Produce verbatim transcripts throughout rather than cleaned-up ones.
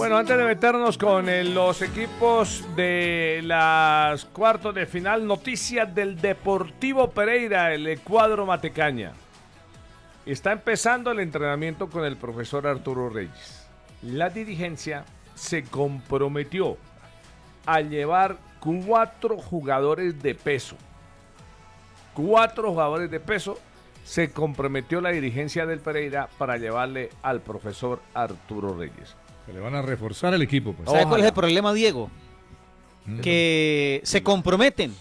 Bueno, antes de meternos con el, los equipos de las cuartos de final, noticias del Deportivo Pereira, el cuadro Matecaña. Está empezando el entrenamiento con el profesor Arturo Reyes. La dirigencia se comprometió a llevar cuatro jugadores de peso. Cuatro jugadores de peso se comprometió la dirigencia del Pereira para llevarle al profesor Arturo Reyes. Que le van a reforzar el equipo. Pues. ¿Sabe cuál es el problema, Diego? Mm. Que se comprometen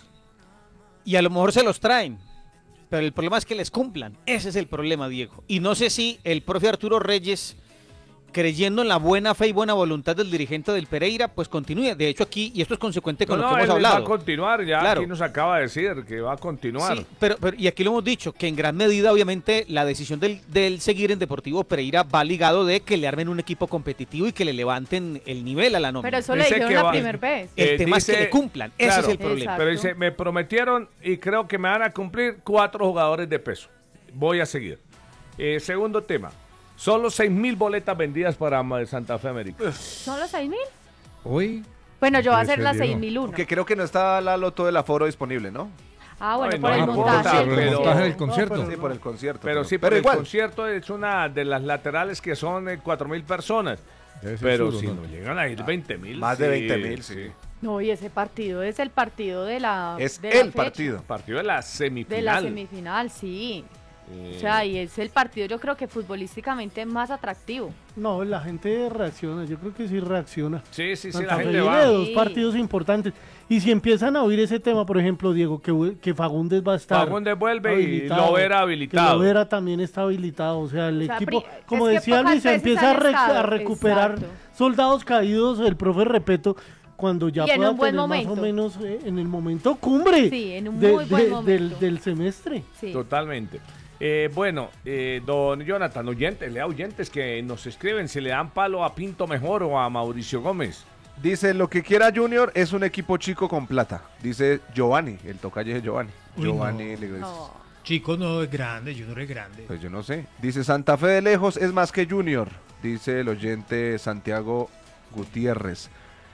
y a lo mejor se los traen, pero el problema es que les cumplan. Ese es el problema, Diego. Y no sé si el profe Arturo Reyes, creyendo en la buena fe y buena voluntad del dirigente del Pereira, pues continúe. De hecho, aquí, y esto es consecuente con no, lo no, que hemos él hablado. va a continuar, ya claro. Aquí nos acaba de decir que va a continuar. Sí, pero, pero y aquí lo hemos dicho, que en gran medida, obviamente, la decisión del, del seguir en Deportivo Pereira va ligado de que le armen un equipo competitivo y que le levanten el nivel a la nómina. Pero eso le Dice dijeron que la va- primer vez. El Eh, tema dice- es que le cumplan, ese claro, es el problema. Exacto. Pero dice, me prometieron y creo que me van a cumplir cuatro jugadores de peso. Voy a seguir. Eh, segundo tema. Solo seis mil boletas vendidas para Santa Fe América. ¿Son los seis mil? Hoy. Bueno, yo voy a hacer Puede la ser, Diego. seis mil uno. Que creo que no está la loto del aforo disponible, ¿no? Ah, bueno, Ay, por no el importa, montaje. pero del el montaje del concierto. concierto. Sí, por el concierto. Pero sí, pero pero el igual. concierto es una de las laterales que son eh, cuatro mil personas. Debe ser Pero zurdo, si ¿no? no llegan a ir veinte mil. Más de veinte mil, sí. No, y ese partido es el partido de la Es de la el fecha, partido. Partido de la semifinal. de la semifinal, sí. Eh, O sea, y es el partido, yo creo que futbolísticamente más atractivo. No, la gente reacciona, yo creo que sí reacciona. sí, sí, sí, Santa la Fe gente viene va. de dos Sí. partidos importantes. Y si empiezan a oír ese tema, por ejemplo, Diego, que, que Fagundes va a estar Fagundes vuelve y habilitado, Lovera habilitado. Que Lovera también está habilitado. O sea, el O sea, equipo, pri- como es que decía pocas Luis, se veces empieza a, han re- estado, a recuperar exacto. soldados caídos, el profe Repeto, cuando ya Y en pueda un buen tener más momento. o menos eh, en el momento cumbre Sí, en un de- muy buen de- momento. del, del semestre. Sí. Totalmente. Eh, bueno, eh, don Jonathan, oyentes, lea oyentes que nos escriben si le dan palo a Pinto mejor o a Mauricio Gómez. Dice, lo que quiera Junior es un equipo chico con plata. Dice Giovanni, el tocayo de Giovanni. Uy, Giovanni no. Iglesias. No. Chico no es grande, Junior es grande. Pues yo no sé. Dice, Santa Fe de lejos es más que Junior. Dice el oyente Santiago Gutiérrez.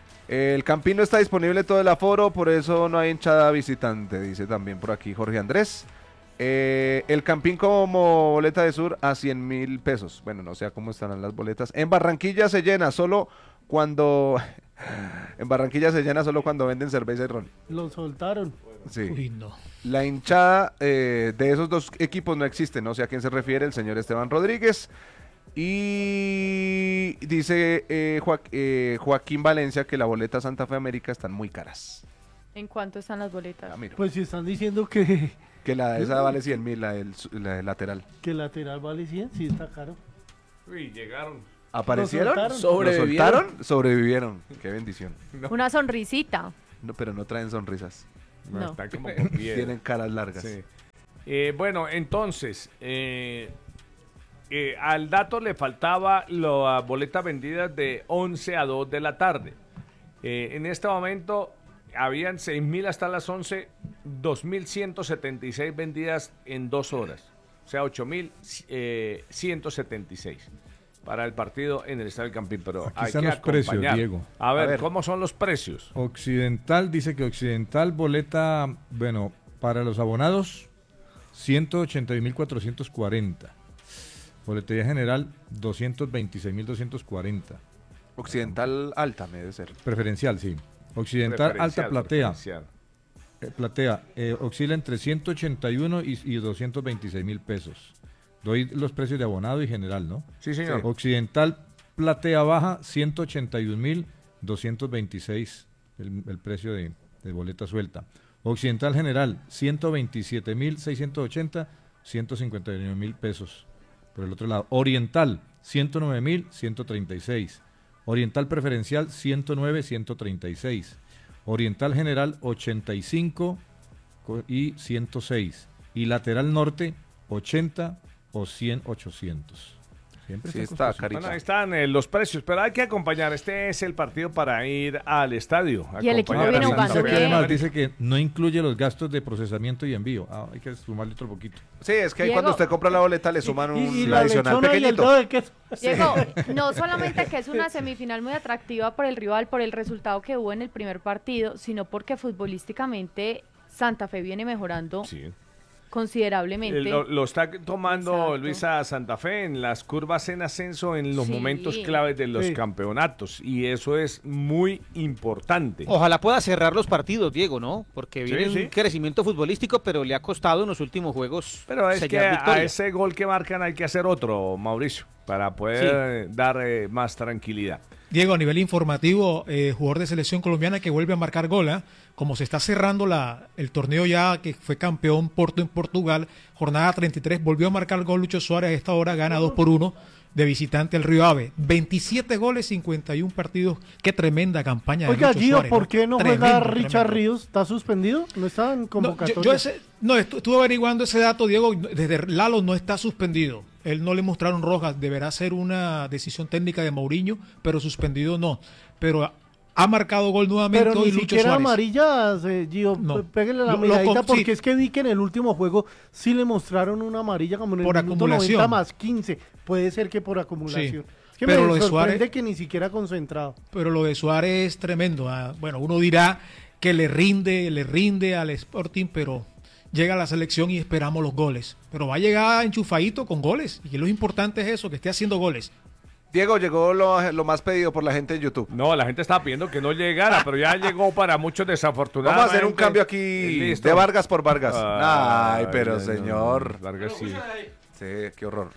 El Campín no está disponible todo el aforo, por eso no hay hinchada visitante. Dice también por aquí Jorge Andrés. Eh, el Campín como boleta de sur a cien mil pesos. Bueno, no sé a cómo estarán las boletas. En Barranquilla se llena solo cuando... en Barranquilla se llena solo cuando venden cerveza y ron. Lo soltaron. Sí. Uy, no. La hinchada eh, de esos dos equipos no existe, no sé a quién se refiere el señor Esteban Rodríguez. Y dice eh, Joa- eh, Joaquín Valencia que la boleta Santa Fe América están muy caras. ¿En cuánto están las boletas? Ah, mira. Pues si están diciendo que, Que la esa vale cien mil, la del, su- la del lateral. que el lateral vale cien, sí está caro. Uy, llegaron. ¿Aparecieron? soltaron. ¿Lo ¿Sobrevivieron? soltaron? Sobrevivieron. Qué bendición. Una sonrisita. No, pero no traen sonrisas. No, No. están como con piedra. Tienen caras largas. Sí. Eh, bueno, entonces, eh, eh, al dato le faltaba las boletas vendidas de once a dos de la tarde. Eh, en este momento habían seis mil hasta las once, dos mil ciento setenta y seis vendidas en dos horas. O sea, ocho mil ciento setenta y seis para el partido en el Estadio del Campín. Pero Aquí hay están que los precios, acompañar. Diego. A ver, A ver. ¿cómo son los precios? Occidental dice que Occidental boleta, bueno, para los abonados, ciento ochenta y mil cuatrocientos cuarenta. Boletería general, doscientos veintiséis mil doscientos cuarenta. Occidental alta, me debe ser. Preferencial, sí. Occidental alta Preferencial, platea. preferencial. Eh, platea eh, oscila entre ciento ochenta y uno y, y doscientos veintiséis mil pesos. Doy los precios de abonado y general, ¿no? Sí, señor. Occidental platea baja, ciento ochenta y un mil doscientos veintiséis el, el precio de, de boleta suelta. Occidental general, ciento veintisiete mil seiscientos ochenta, ciento cincuenta y nueve mil pesos. Por el otro lado, Oriental, ciento nueve mil ciento treinta y seis. Oriental preferencial, ciento nueve mil ciento treinta y seis. Oriental general, ochenta y cinco co- y ciento seis. Y lateral norte, ochenta o cien, ochocientos. Siempre Sí, está está costosito. carito. Bueno, ahí están eh, los precios, pero hay que acompañar. Este es el partido para ir al estadio. Y el equipo acompañar viene a Santa jugando Fe. Porque bien. además dice que no incluye los gastos de procesamiento y envío. Ah, hay que sumarle otro poquito. Sí, es que ahí Diego. cuando usted compra la boleta le suman un Y, y la adicional lechona y el pequeñito. dedo de queso. Diego, no solamente que es una semifinal muy atractiva por el rival, por el resultado que hubo en el primer partido, sino porque futbolísticamente Santa Fe viene mejorando Sí. considerablemente. Eh, Lo, lo está tomando Exacto. Luisa Santa Fe en las curvas en ascenso en los Sí. momentos claves de los Sí. campeonatos y eso es muy importante. Ojalá pueda cerrar los partidos, Diego, ¿no? Porque Sí, viene sí. un crecimiento futbolístico, pero le ha costado en los últimos juegos Pero es que sellar a victoria. ese gol que marcan hay que hacer otro, Mauricio, para poder eh, dar eh, más tranquilidad. Diego, a nivel informativo, eh, jugador de selección colombiana que vuelve a marcar gol, ¿ah? Como se está cerrando la, el torneo ya que fue campeón Porto en Portugal, jornada treinta y tres, volvió a marcar gol Lucho Suárez, a esta hora gana dos por uno de visitante al Río Ave. veintisiete goles, cincuenta y uno partidos, qué tremenda campaña de Oiga, Lucho Gio, Suárez, ¿por qué no Tremendo, juega Richard tremendo. Ríos? ¿Está suspendido? ¿No está en No, yo, convocatoria? yo ese- no, estu- estuve averiguando ese dato, Diego. Desde Lalo no está suspendido. Él no le mostraron rojas. Deberá ser una decisión técnica de Mourinho, pero suspendido no. Pero ha marcado gol nuevamente Pero hoy ni Lucho siquiera Suárez. amarillas, eh, Gio. No. P- Pégale la Lo- lo miradita com- sí. porque es que vi que en el último juego sí le mostraron una amarilla como en el Por minuto acumulación. noventa más quince. Puede ser que por acumulación. Es que Pero me lo de sorprende Suárez- que ni siquiera concentrado. Pero lo de Suárez es tremendo. ah. Bueno, uno dirá que le rinde, le rinde al Sporting, pero llega a la selección y esperamos los goles. Pero va a llegar enchufadito con goles. Y lo importante es eso, que esté haciendo goles. Diego, llegó lo, lo más pedido por la gente en YouTube. No, la gente estaba pidiendo que no llegara, pero ya llegó para muchos desafortunados. Vamos a hacer un cambio aquí de Vargas por Vargas. Ay, pero no, señor. Vargas sí. Sí, qué horror.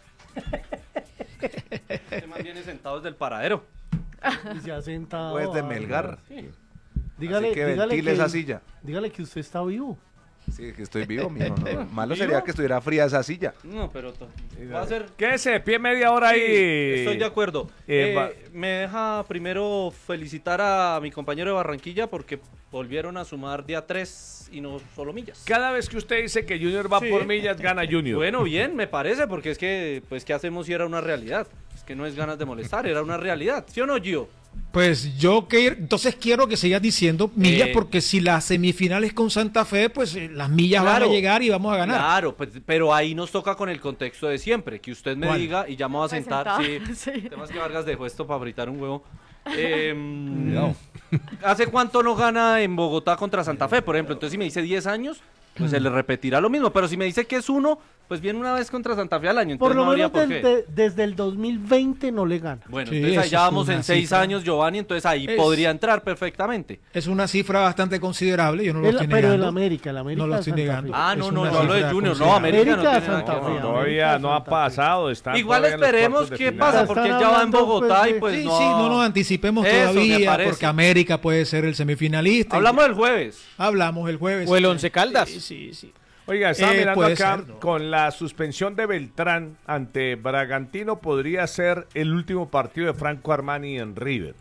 Este man viene sentado desde el paradero. Y se ha sentado. Pues de ah, Melgar. Dígale, Así que dígale ventile que, esa silla. dígale que usted está vivo. Sí, que estoy vivo, mijo. No, malo ¿Vivo? sería que estuviera fría esa silla. No, pero to- va a ser. Quédese de pie media hora ahí. Estoy de acuerdo. Eh, Eh, va- me deja primero felicitar a mi compañero de Barranquilla porque volvieron a sumar día tres y no solo millas. Cada vez que usted dice que Junior va Sí. por millas, gana Junior. Bueno, bien, me parece, porque es que, pues, ¿qué hacemos si era una realidad? Es que no es ganas de molestar, era una realidad. ¿Sí o no, Gio? Pues yo que entonces quiero que sigas diciendo millas, Eh, porque si la semifinal es con Santa Fe, pues eh, las millas Claro. van a llegar y vamos a ganar. Claro, pues, pero ahí nos toca con el contexto de siempre, que usted me ¿Cuál? diga y ya me voy a Pues sentar. sentada, Sí. sí. El tema es que Vargas dejó esto para fritar un huevo. Em, Cuidado. ¿Hace cuánto no gana en Bogotá contra Santa Fe, por ejemplo? Entonces, si me dice diez años, pues se le repetirá lo mismo. Pero si me dice que es uno, pues viene una vez contra Santa Fe al año. Por Entonces lo no habría menos por qué. desde, desde el dos mil veinte no le gana. Bueno, Sí, entonces ahí eso ya es vamos una en seis cifra. años, Giovanni, entonces ahí Es- podría entrar perfectamente. Es una cifra bastante considerable, yo no lo El- estoy pero el negando. América, el América No lo de estoy Santa negando. Fe. Ah, Es no, no, una no hablo de cifra Junior, no, considerable. América no América tiene Santa nada que Fe, ver. no. Todavía no ha Santa Fe. pasado. Está Igual todavía en los esperemos cuartos de qué final. pasa, Están porque él ya va en hablando, Bogotá pues, y de- pues Sí, no. sí, no nos anticipemos Eso, me todavía, parece. porque América puede ser el semifinalista. Hablamos del jueves. Hablamos el jueves. O el Once Caldas. Sí, sí, sí. Oiga, estaba Eh, mirando puede acá ser, ¿no? con la suspensión de Beltrán ante Bragantino podría ser el último partido de Franco Armani en River.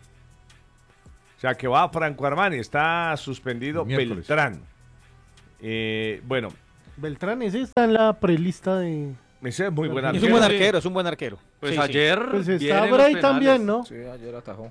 O sea que va Franco Armani, está suspendido Miércoles. Beltrán. Eh, bueno, Beltrán, ese está en la prelista de... ese es muy buen Es Es arquero. un buen arquero, es un buen arquero. Pues Sí, sí. ayer. Pues está vienen los Bray penales. también, ¿no? Sí, ayer atajó.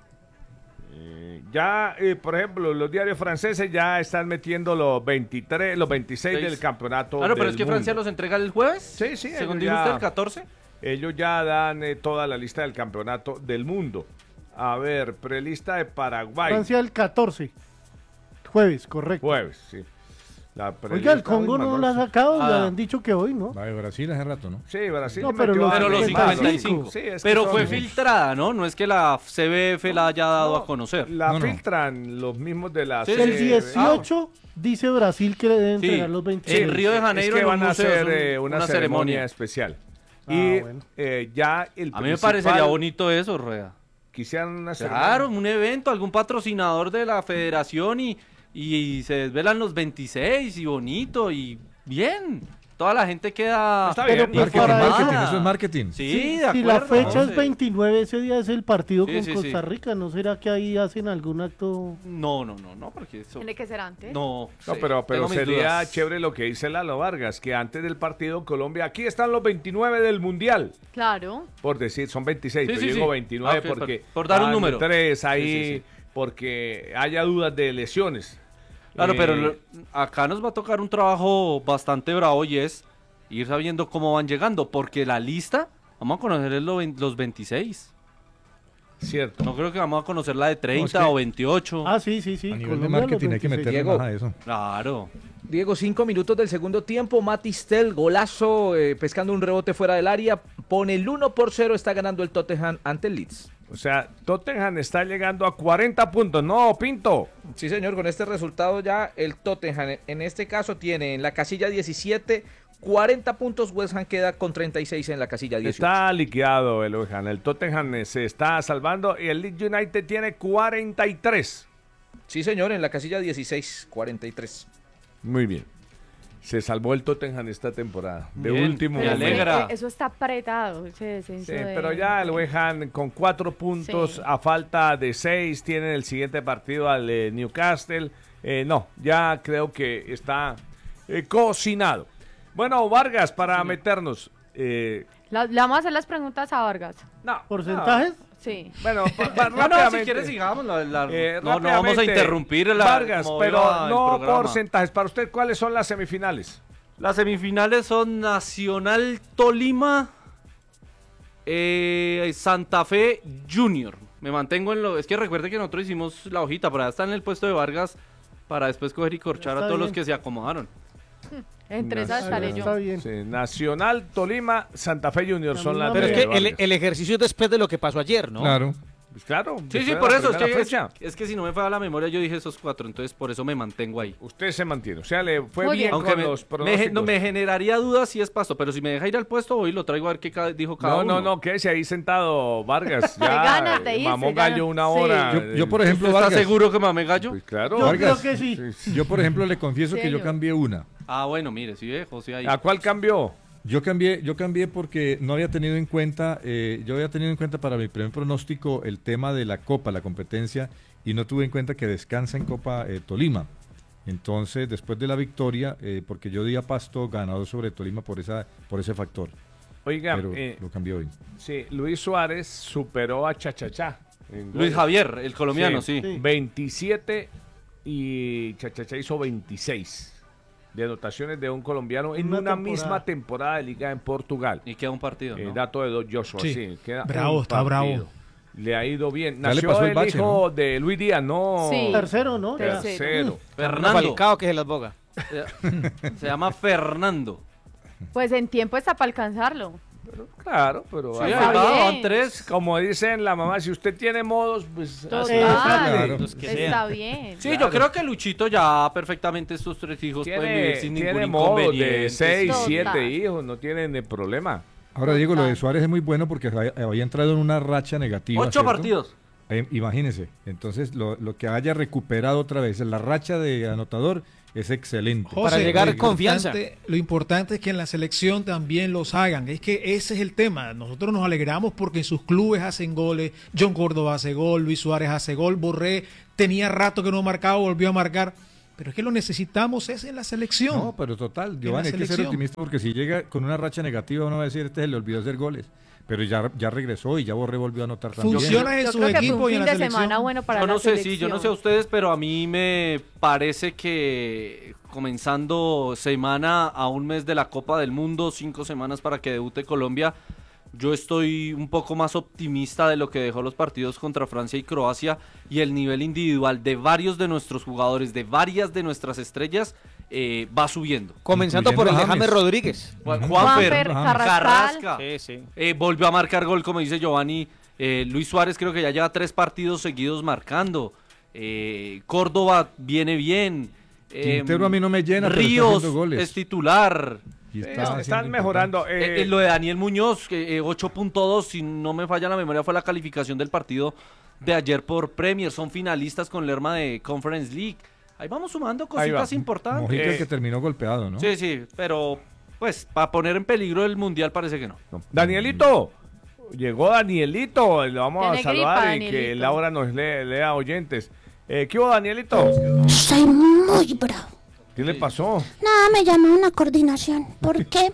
Eh, ya, eh, por ejemplo, los diarios franceses ya están metiendo los veintitrés, los veintiséis Seis. del campeonato. Claro, pero del es que Francia mundo. los entrega el jueves. Sí, sí, Según ellos dijo ya- usted, el catorce. Ellos ya dan eh, toda la lista del campeonato del mundo. A ver, prelista de Paraguay. Francia el catorce. Jueves, correcto. Jueves, sí. La Oiga, prelista- el Congo Uy, no Manuel. la ha sacado, Ah. ya han dicho que hoy, ¿no? Va de Brasil hace rato, ¿no? Sí, Brasil. No, le pero metió los a Pero los cincuenta y cincuenta y cinco. Sí, es que Pero son- fue filtrada, ¿no? No es que la C B F la haya dado a conocer. La No, no. filtran los mismos de la Sí, El sí, C- dieciocho dice Brasil que le deben Sí. entregar los veintiséis. En Río de Janeiro, es que en van un a museo, hacer es un- eh, una, una ceremonia, ceremonia. especial. Ah, y bueno. eh, ya el A mí me principal- parecería bonito eso, Rueda. Quisieran una ceremonia. Claro, un evento, algún patrocinador de la federación y, y se desvelan los veintiséis y bonito y bien. toda la gente queda Está Pero bien. pues Marketing, para marketing, eso- eso es marketing. Sí, Si, de si la acuerdo. fecha es Sí. veintinueve, ese día es el partido Sí, con sí, Costa sí. Rica, ¿no será que ahí hacen algún acto? No, no, no, no, porque eso... Tiene que ser antes. No, No, sé, pero, pero tengo mis sería dudas. chévere lo que dice Lalo Vargas, que antes del partido Colombia, aquí están los veintinueve del Mundial, Claro. por decir, son veintiséis, Sí, pero sí, yo digo sí. veintinueve Ah, ok, porque por- por dar un van número. tres ahí, Sí, sí, sí. porque haya dudas de lesiones. Claro, Eh, pero lo- acá nos va a tocar un trabajo bastante bravo y es ir sabiendo cómo van llegando, porque la lista, vamos a conocer es lo vein- los veintiséis. Cierto. No creo que vamos a conocer la de treinta No, es que- o veintiocho. Ah, sí, sí, sí. A nivel de Colombia los marketing hay que veintiséis. meterle Diego. más a eso. Claro. Diego, cinco minutos del segundo tiempo. Matistel, golazo, eh, pescando un rebote fuera del área. Pone el uno por cero. Está ganando el Tottenham ante el Leeds. O sea, Tottenham está llegando a cuarenta puntos, no, Pinto. Sí, señor, con este resultado ya el Tottenham en este caso tiene en la casilla diecisiete cuarenta puntos. West Ham queda con treinta y seis en la casilla dieciocho. Está liquidado el West Ham. El Tottenham eh, se está salvando y el Leeds United tiene cuarenta y tres. Sí, señor, en la casilla dieciséis, cuarenta y tres. Muy bien. Se salvó el Tottenham esta temporada. De Bien, último me Pero momento. alegra. eh, Eso está apretado, ese descenso Sí, de- pero ya el West Ham con cuatro puntos Sí. a falta de seis tiene el siguiente partido al eh, Newcastle. Eh, no, ya creo que está eh, cocinado. Bueno, Vargas, para meternos. eh, La- le vamos a hacer las preguntas a Vargas. no, ¿Porcentajes? Sí. no. Bueno, pa- pa- No, no, si rápidamente. quieres sigamos. la- la- Eh, no, no vamos a rápidamente, interrumpir la Vargas, como pero iba el no programa. porcentajes. Para usted, ¿cuáles son las semifinales? Las semifinales son Nacional Tolima, eh, Santa Fe Junior. Me mantengo en lo... Es que recuerde que nosotros hicimos la hojita, pero ya está en el puesto de Vargas para después coger y corchar a Está todos los bien. que se acomodaron. Entre esas estaré Está yo. bien. Sí, Nacional, Tolima, Santa Fe Junior La son las misma Pero es de que el, Vargas. el ejercicio es después de lo que pasó ayer, ¿no? Claro. Pues claro. Sí, después sí, de por la eso. Es primera que, es, fecha. es que si no me falla la memoria, yo dije esos cuatro, entonces por eso me mantengo ahí. Usted se mantiene. O sea, le fue Muy bien, bien. Aunque con me, los me, pronósticos. ge- no, me generaría dudas si es pasto, pero si me deja ir al puesto, hoy lo traigo a ver qué ca- dijo cada No, uno. no, no, quédese ahí sentado, Vargas. Ya, ganas de eh, irse, mamó ya gallo no- una sí. hora. Yo, yo, por Eh, ejemplo, ¿Estás Vargas, seguro que mame gallo? Pues claro. Yo Vargas. creo que sí. yo por ejemplo le confieso que yo Serio. cambié una. Ah, bueno, mire, sí, eh, José ahí. ¿A cuál cambió? Yo cambié, yo cambié porque no había tenido en cuenta, eh, yo había tenido en cuenta para mi primer pronóstico el tema de la Copa, la competencia, y no tuve en cuenta que descansa en Copa eh, Tolima. Entonces, después de la victoria, eh, porque yo di a Pasto ganador sobre Tolima por esa, por ese factor. Oiga, Pero eh, lo cambié hoy. sí, Luis Suárez superó a Chachachá. en Luis goles. Javier, el colombiano, sí. Sí. veintisiete y Chachachá hizo veintiséis de anotaciones de un colombiano en Una una, temporada. misma temporada de liga en Portugal. Y queda un partido, Eh, ¿no? dato de Don Joshua, sí. Sí. queda Bravo, un está bravo. partido. Le ha ido bien. Ya le Nació pasó el el, bache, hijo ¿no? de Luis Díaz, no. Sí. Tercero, ¿no? Ya. Tercero. Fernando. Falcao que se las boga. Se llama Fernando. Pues en tiempo está para alcanzarlo. Claro, pero Sí, ahí ahí está va, bien. van tres. como dicen la mamá, si usted tiene modos, pues Total. así. Claro. Los que Está sean. bien. Sí, yo creo que Luchito ya perfectamente estos tres hijos pueden tiene, vivir sin tiene ningún modos inconveniente. de seis, Total. siete hijos, no tienen eh, problema. Ahora, Diego, lo de Total. Suárez es muy bueno porque había, había entrado en una racha negativa. Ocho ¿cierto? partidos. Eh, imagínese, entonces lo, lo que haya recuperado otra vez, la racha de anotador es excelente. Para llegar lo confianza. importante- Lo importante es que en la selección también los hagan. Es que ese es el tema. Nosotros nos alegramos porque en sus clubes hacen goles. John Córdoba hace gol, Luis Suárez hace gol, Borré tenía rato que no marcaba, volvió a marcar. Pero es que lo necesitamos es en la selección. No, pero total, Giovanni, hay que ser selección. optimista porque si llega con una racha negativa uno va a decir, este se le olvidó hacer goles. Pero ya, ya regresó y ya Borré volvió a anotar también. Funciona en Yo su creo que fue equipo un y en fin la de selección. semana bueno para Yo la no sé, selección. sí, yo no sé a ustedes, pero a mí me parece que comenzando semana a un mes de la Copa del Mundo, cinco semanas para que debute Colombia, yo estoy un poco más optimista de lo que dejó los partidos contra Francia y Croacia y el nivel individual de varios de nuestros jugadores, de varias de nuestras estrellas, eh, va subiendo. Comenzando por el de Incluyendo a James James. Rodríguez. Juan- Juanfer, Juanfer, Carrascal. Carrasca, Sí, sí. eh, volvió a marcar gol, como dice Giovanni. Eh, Luis Suárez creo que ya lleva tres partidos seguidos marcando. Eh, Córdoba viene bien. Eh, Quintero a mí no me llena, pero está Ríos haciendo goles. es titular. Y Eh, está están haciendo mejorando. Eh, eh, eh, lo de Daniel Muñoz, que, eh, ocho punto dos, si no me falla la memoria, fue la calificación del partido de ayer por Premier. Son finalistas con Lerma de Conference League. Ahí vamos sumando Ahí va. cositas importantes. Mojica el Eh, que terminó golpeado, ¿no? Sí, sí, pero Pues para poner en peligro el Mundial parece que no. No. Danielito, llegó Danielito, le vamos a Tiene saludar gripa, y que Danielito. Laura nos lea, lea oyentes. Eh, ¿Qué hubo, Danielito? Estoy muy bravo. ¿Qué le pasó? Nada, me llamó una coordinación porque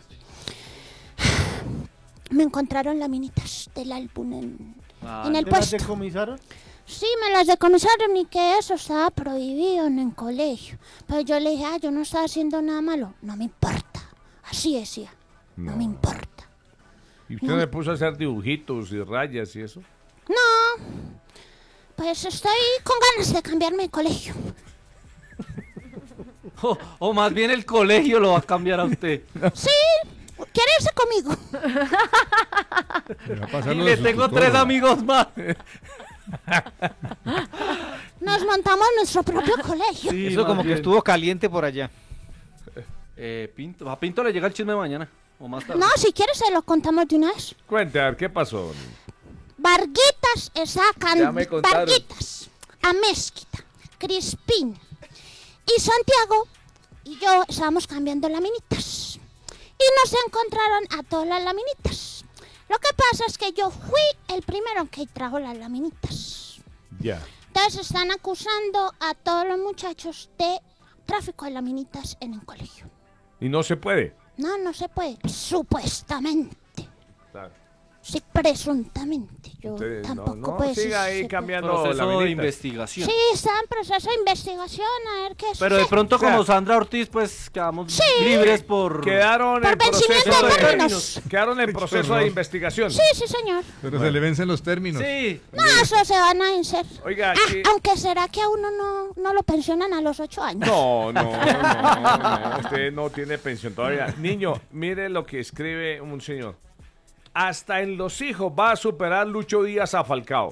me encontraron laminitas del álbum en, Ah, en el ¿Te las puesto. decomisaron? Sí, me las decomisaron y que eso estaba prohibido en el colegio. Pero yo le dije, ah, yo no estaba haciendo nada malo. No me importa. Así decía. No, No. me importa. ¿Y usted le puso a hacer dibujitos y rayas y eso? No, pues estoy con ganas de cambiarme de colegio. O, o más bien el colegio lo va a cambiar a usted. Sí, ¿quiere irse conmigo? Le va a pasar Y lo le de su tengo tutor. tres amigos más. Nos montamos nuestro propio colegio. Sí, Eso más como que bien. estuvo caliente por allá. Eh, Pinto, a Pinto le llega el chisme mañana o más tarde. No, si quieres se lo contamos de una vez. Cuente, a ver, ¿qué pasó? Varguitas sacan Ya me contaron. Varguitas, Amezquita, Crispín y Santiago y yo estábamos cambiando laminitas y nos encontraron a todas las laminitas. Lo que pasa es que yo fui el primero que trajo las laminitas. Ya. Entonces están acusando a todos los muchachos de tráfico de laminitas en el colegio. Y no se puede. No, no se puede. Supuestamente. Claro. Sí, presuntamente. Yo Usted no, tampoco no, puedo decir siga si ahí se cambiando Proceso de laminitas. investigación. puede. Sí, está en proceso de investigación, a ver qué Pero de sucede. pronto O sea, como Sandra Ortiz pues quedamos Sí. libres por... Quedaron Por en vencimiento proceso de de, términos. quedaron en proceso de investigación. Sí, sí, señor. Pero se le vencen los términos. Sí. No, eso se van a vencer. Oiga, Ah, ¿qué- aunque será que a uno no, no lo pensionan a los ocho años. No, no, no, no, usted no tiene pensión todavía. Niño, mire lo que escribe un señor. Hasta en los hijos va a superar Lucho Díaz a Falcao.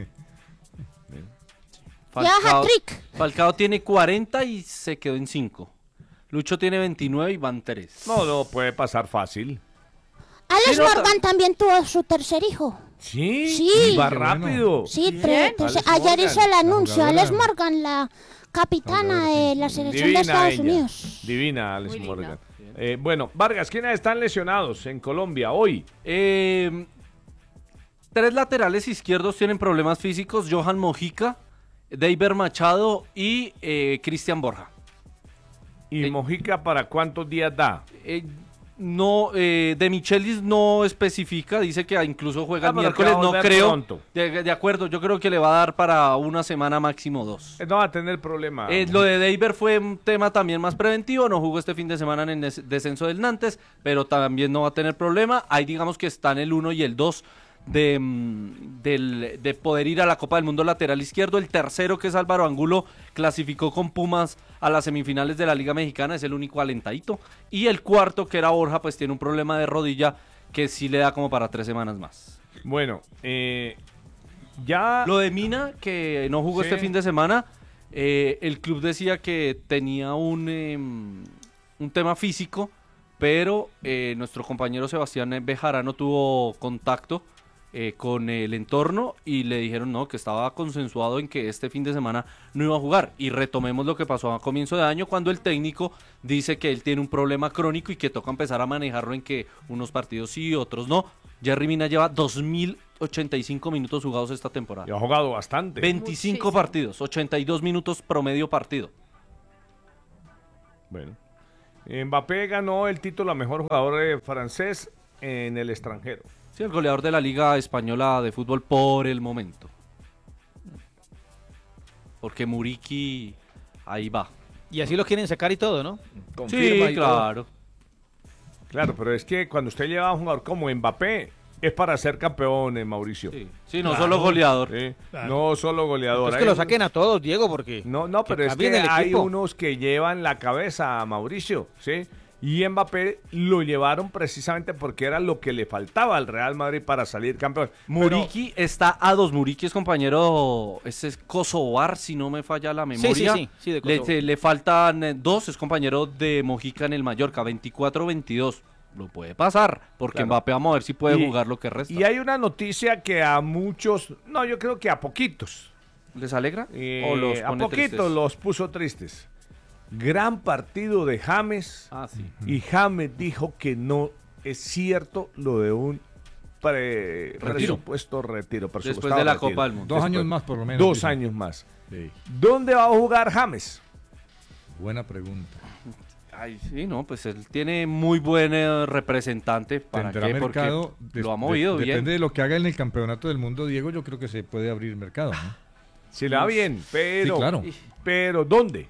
Ya, hat-trick. Falcao tiene cuarenta y se quedó en cinco. Lucho tiene veintinueve y van tres. No, no puede pasar fácil. Alex Sí, no, Morgan también tuvo su tercer hijo. Sí, Sí. y va Qué bueno. rápido. Sí, pero Alex ayer Morgan, hizo el la anuncio. jugadora. Alex Morgan, la capitana de la selección de Estados ella. Unidos. Divina, Alex Muy linda. Morgan. Eh, bueno, Vargas, ¿quiénes están lesionados en Colombia hoy? Eh, tres laterales izquierdos tienen problemas físicos. Johan Mojica, Deiber Machado y eh, Cristian Borja. ¿Y Eh, Mojica para cuántos días da? Eh, no, eh, de Michelis no especifica, dice que incluso juega Ah, el pero miércoles, que va a no volver creo. pronto. De, de acuerdo, yo creo que le va a dar para una semana máximo dos. Eh, No va a tener problema. Eh, lo de Deiber fue un tema también más preventivo, no jugó este fin de semana en el des- descenso del Nantes, pero también no va a tener problema. Ahí digamos que están el uno y el dos de, mm, del- de poder ir a la Copa del Mundo lateral izquierdo. El tercero, que es Álvaro Angulo, clasificó con Pumas a las semifinales de la Liga Mexicana, es el único alentadito. Y el cuarto, que era Borja, pues tiene un problema de rodilla que sí le da como para tres semanas más. Bueno, eh, ya... Lo de Mina, que no jugó Sí. este fin de semana, eh, el club decía que tenía un, em, un tema físico, pero eh, nuestro compañero Sebastián Bejarano tuvo contacto eh, con el entorno y le dijeron no, que estaba consensuado en que este fin de semana no iba a jugar. Y retomemos lo que pasó a comienzo de año cuando el técnico dice que él tiene un problema crónico y que toca empezar a manejarlo en que unos partidos sí, otros no. Jerry Mina lleva dos mil ochenta y cinco minutos jugados esta temporada. Ya ha jugado bastante. veinticinco Muchísimo. partidos, ochenta y dos minutos promedio partido. Bueno. Mbappé ganó el título a mejor jugador eh, francés en el extranjero. Sí, el goleador de la Liga Española de Fútbol por el momento. Porque Muriqui ahí va. Y así lo quieren sacar y todo, ¿no? Confirma Sí, y todo. claro. Claro, pero es que cuando usted lleva a un jugador como Mbappé, es para ser campeón, eh, Mauricio. Sí, sí, no solo goleador. Sí, Claro. no solo goleador. Es que Hay lo un- saquen a todos, Diego, porque... No, no, pero que es que cambien el hay equipo. unos que llevan la cabeza a Mauricio, ¿sí? Y Mbappé lo llevaron precisamente porque era lo que le faltaba al Real Madrid para salir campeón. Muriqui está a dos. Muriqui es compañero, ese es Kosovar, si no me falla la memoria. sí, sí, sí, de le, Kosovo. se- le faltan eh, dos, es compañero de Mojica en el Mallorca, veinticuatro veintidós. Lo puede pasar, porque Claro. Mbappé vamos a ver si puede Y- jugar lo que resta. Y hay una noticia que a muchos, no, yo creo que a poquitos, ¿Les alegra? eh, ¿O los a pone poquitos tristes? los puso tristes. Gran partido de James. Ah, sí. Y James dijo que no es cierto lo de un pre- Retiro. presupuesto retiro. Después presupuestado de la retiro. Copa del Mundo. Dos Después- años más por lo menos. Dos dicen. años más. Sí. ¿Dónde va a jugar James? Buena pregunta. Ay, sí, no, pues él tiene muy buen eh, representante. ¿Para Tendrá qué? Porque mercado. lo ha de- movido de- bien. Depende de lo que haga en el campeonato del mundo, Diego. Yo creo que se puede abrir mercado. ¿no? Si le va bien, pero, Sí, claro. pero ¿dónde?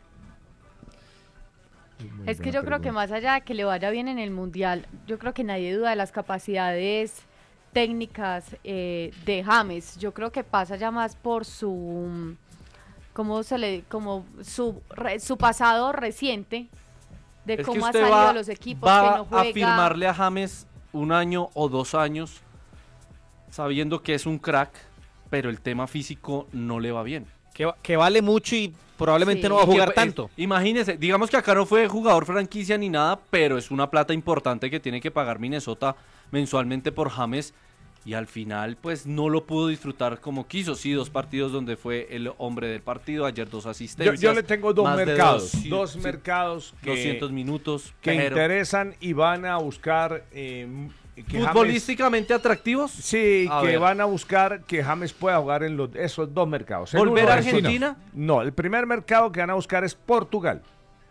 Muy Es que buena yo creo que pregunta. más allá de que le vaya bien en el Mundial, yo creo que nadie duda de las capacidades técnicas eh, de James. Yo creo que pasa ya más por su, ¿cómo se le, como su, re- su pasado reciente, de Es que cómo ha usted salido va, a los equipos, va que no juega. a firmarle a James un año o dos años sabiendo que es un crack, pero el tema físico no le va bien. Que, va- que vale mucho y probablemente Sí. no va a jugar Que, eh, tanto. imagínese, digamos que acá no fue jugador franquicia ni nada, pero es una plata importante que tiene que pagar Minnesota mensualmente por James y al final pues no lo pudo disfrutar como quiso. Sí, dos partidos donde fue el hombre del partido, ayer dos Yo, asistencias. yo le tengo dos más de mercados. dos, sí, dos sí, mercados que, doscientos minutos, que pero interesan y van a buscar... eh, que James- futbolísticamente atractivos. Sí, A que ver. van a buscar que James pueda jugar en los, esos dos mercados. El ¿Volver uno a es- Argentina? No, el primer mercado que van a buscar es Portugal.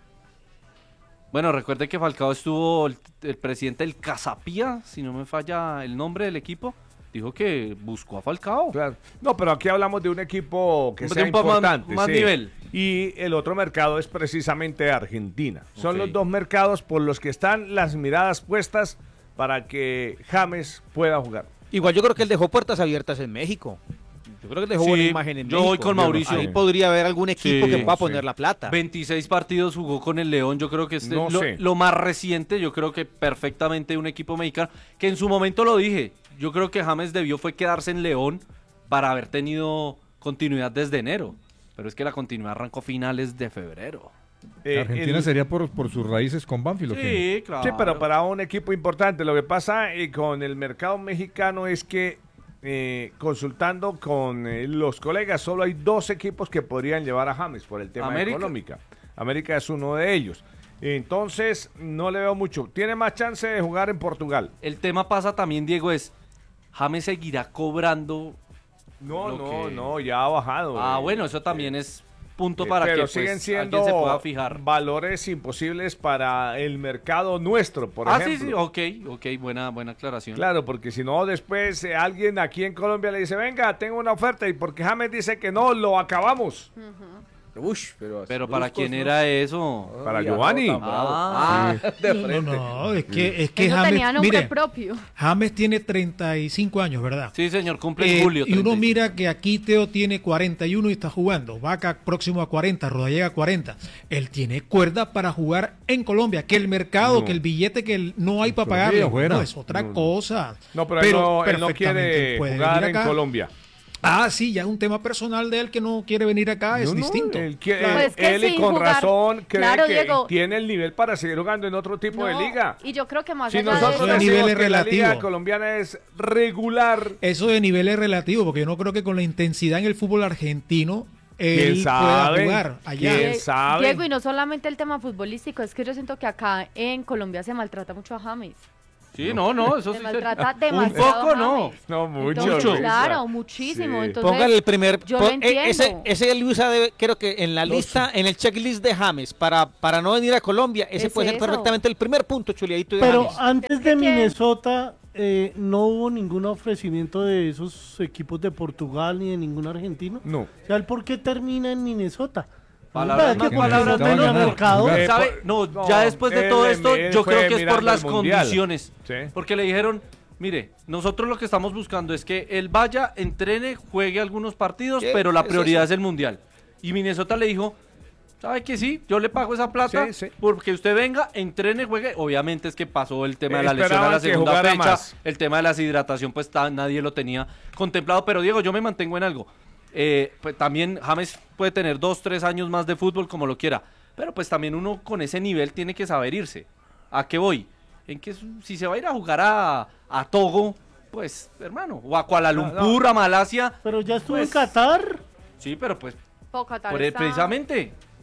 Bueno, recuerde que Falcao estuvo, el, el presidente del Casapía, si no me falla el nombre del equipo, dijo que buscó a Falcao. Claro. No, pero aquí hablamos de un equipo que De sea un poco más- importante. más sí. nivel. Y el otro mercado es precisamente Argentina. Son Ok. los dos mercados por los que están las miradas puestas para que James pueda jugar. Igual yo creo que él dejó puertas abiertas en México. Yo creo que dejó Sí, buena imagen en yo México. voy con Mauricio. Ahí podría haber algún equipo Sí, que pueda sí. poner la plata. veintiséis partidos jugó con el León, yo creo que es No lo, sé. lo más reciente, yo creo que perfectamente un equipo mexicano, que en su momento lo dije, yo creo que James debió fue quedarse en León para haber tenido continuidad desde enero, pero es que la continuidad arrancó finales de febrero. Eh, Argentina el- sería por, por sus raíces con Banfield. ¿o qué? Sí, claro. Sí, pero para un equipo importante. Lo que pasa eh, con el mercado mexicano es que, eh, consultando con eh, los colegas, solo hay dos equipos que podrían llevar a James por el tema América. económico. América es uno de ellos. Entonces, no le veo mucho. Tiene más chance de jugar en Portugal. El tema pasa también, Diego, es, James seguirá cobrando. No, Lo no, que- no, ya ha bajado. Ah, eh. bueno, eso también es punto Eh, para pero que pues, siguen siendo alguien se pueda fijar. valores imposibles para el mercado nuestro, por ah, ejemplo. sí, sí, ok, ok, buena, buena aclaración. Claro, porque si no, después eh, alguien aquí en Colombia le dice, venga, tengo una oferta, y porque James dice que no, lo acabamos. Ush, pero, Pero ¿para bruscos, quién ¿no? era eso? Para Ay, Giovanni. no, tan bravo. Ah. Ah, de No, frente. no, es que, es que Eso James, tenía nombre mire, propio. James tiene treinta y cinco años, ¿verdad? Sí, señor, cumple Eh, en julio. y uno treinta y cinco. mira que aquí Teo tiene cuarenta y uno y está jugando. Vaca próximo a cuarenta, Rodallega cuarenta. Él tiene cuerda para jugar en Colombia. Que el mercado, No. que el billete que el- no hay para Pero pagarle. sí, afuera. No, es otra No. cosa. No, pero, él, no, él no perfectamente quiere puede jugar venir en acá. Colombia. Ah, sí, ya es un tema personal de él que no quiere venir acá, es No, no, distinto. él, quiere- Claro. Pues que él y sin con jugar- razón cree Claro, que Diego. tiene el nivel para seguir jugando en otro tipo de No, liga. Y yo creo que más Si allá de nosotros Eso de eso, decimos nivel es que la liga relativo. colombiana es regular, Eso de nivel es relativo, porque yo no creo que con la intensidad en el fútbol argentino ¿quién él pueda sabe? jugar allá. ¿Quién sabe? Diego, y no solamente el tema futbolístico, es que yo siento que acá en Colombia se maltrata mucho a James. Sí, no, no, eso Se sí. maltrata Un demasiado poco a no. James. No, mucho. Entonces, Luisa. claro, muchísimo. Sí. Entonces, Póngale el primer. yo pon- lo eh, entiendo. Ese, ese Luisa debe, creo que en la lista, en el checklist de James, para, para no venir a Colombia, ese Es puede ser eso. perfectamente el primer punto, Chuleadito de Pero James. antes Es de que ¿quién? Minnesota eh, no hubo ningún ofrecimiento de esos equipos de Portugal ni de ningún argentino. No. O sea, ¿el por qué termina en Minnesota? Palabras ¿Verdad más, que palabras Minnesota en menos. el mercado? Eh, ¿Sabe? por- No, no, ya después de él- todo esto, él yo fue creo que es por mirando las el mundial. condiciones. Sí. Porque le dijeron, mire, nosotros lo que estamos buscando es que él vaya, entrene, juegue algunos partidos, Sí, pero la es prioridad eso. es el mundial. Y Minnesota le dijo, ¿sabe que sí? Yo le pago esa plata Sí, sí. porque usted venga, entrene, juegue. Obviamente es que pasó el tema de la lesión a Esperaban la que segunda jugara fecha, más. el tema de la deshidratación, pues ta- nadie lo tenía contemplado. Pero Diego, yo me mantengo en algo. Eh, pues también James puede tener dos, tres años más de fútbol como lo quiera, pero pues también uno con ese nivel tiene que saber irse. ¿A qué voy? En que su- si se va a ir a jugar a, a Togo, pues hermano, o a Kuala Lumpur, a Malasia, Pero ya estuvo Pues- en Qatar. sí, pero pues po- Qatar por- está- precisamente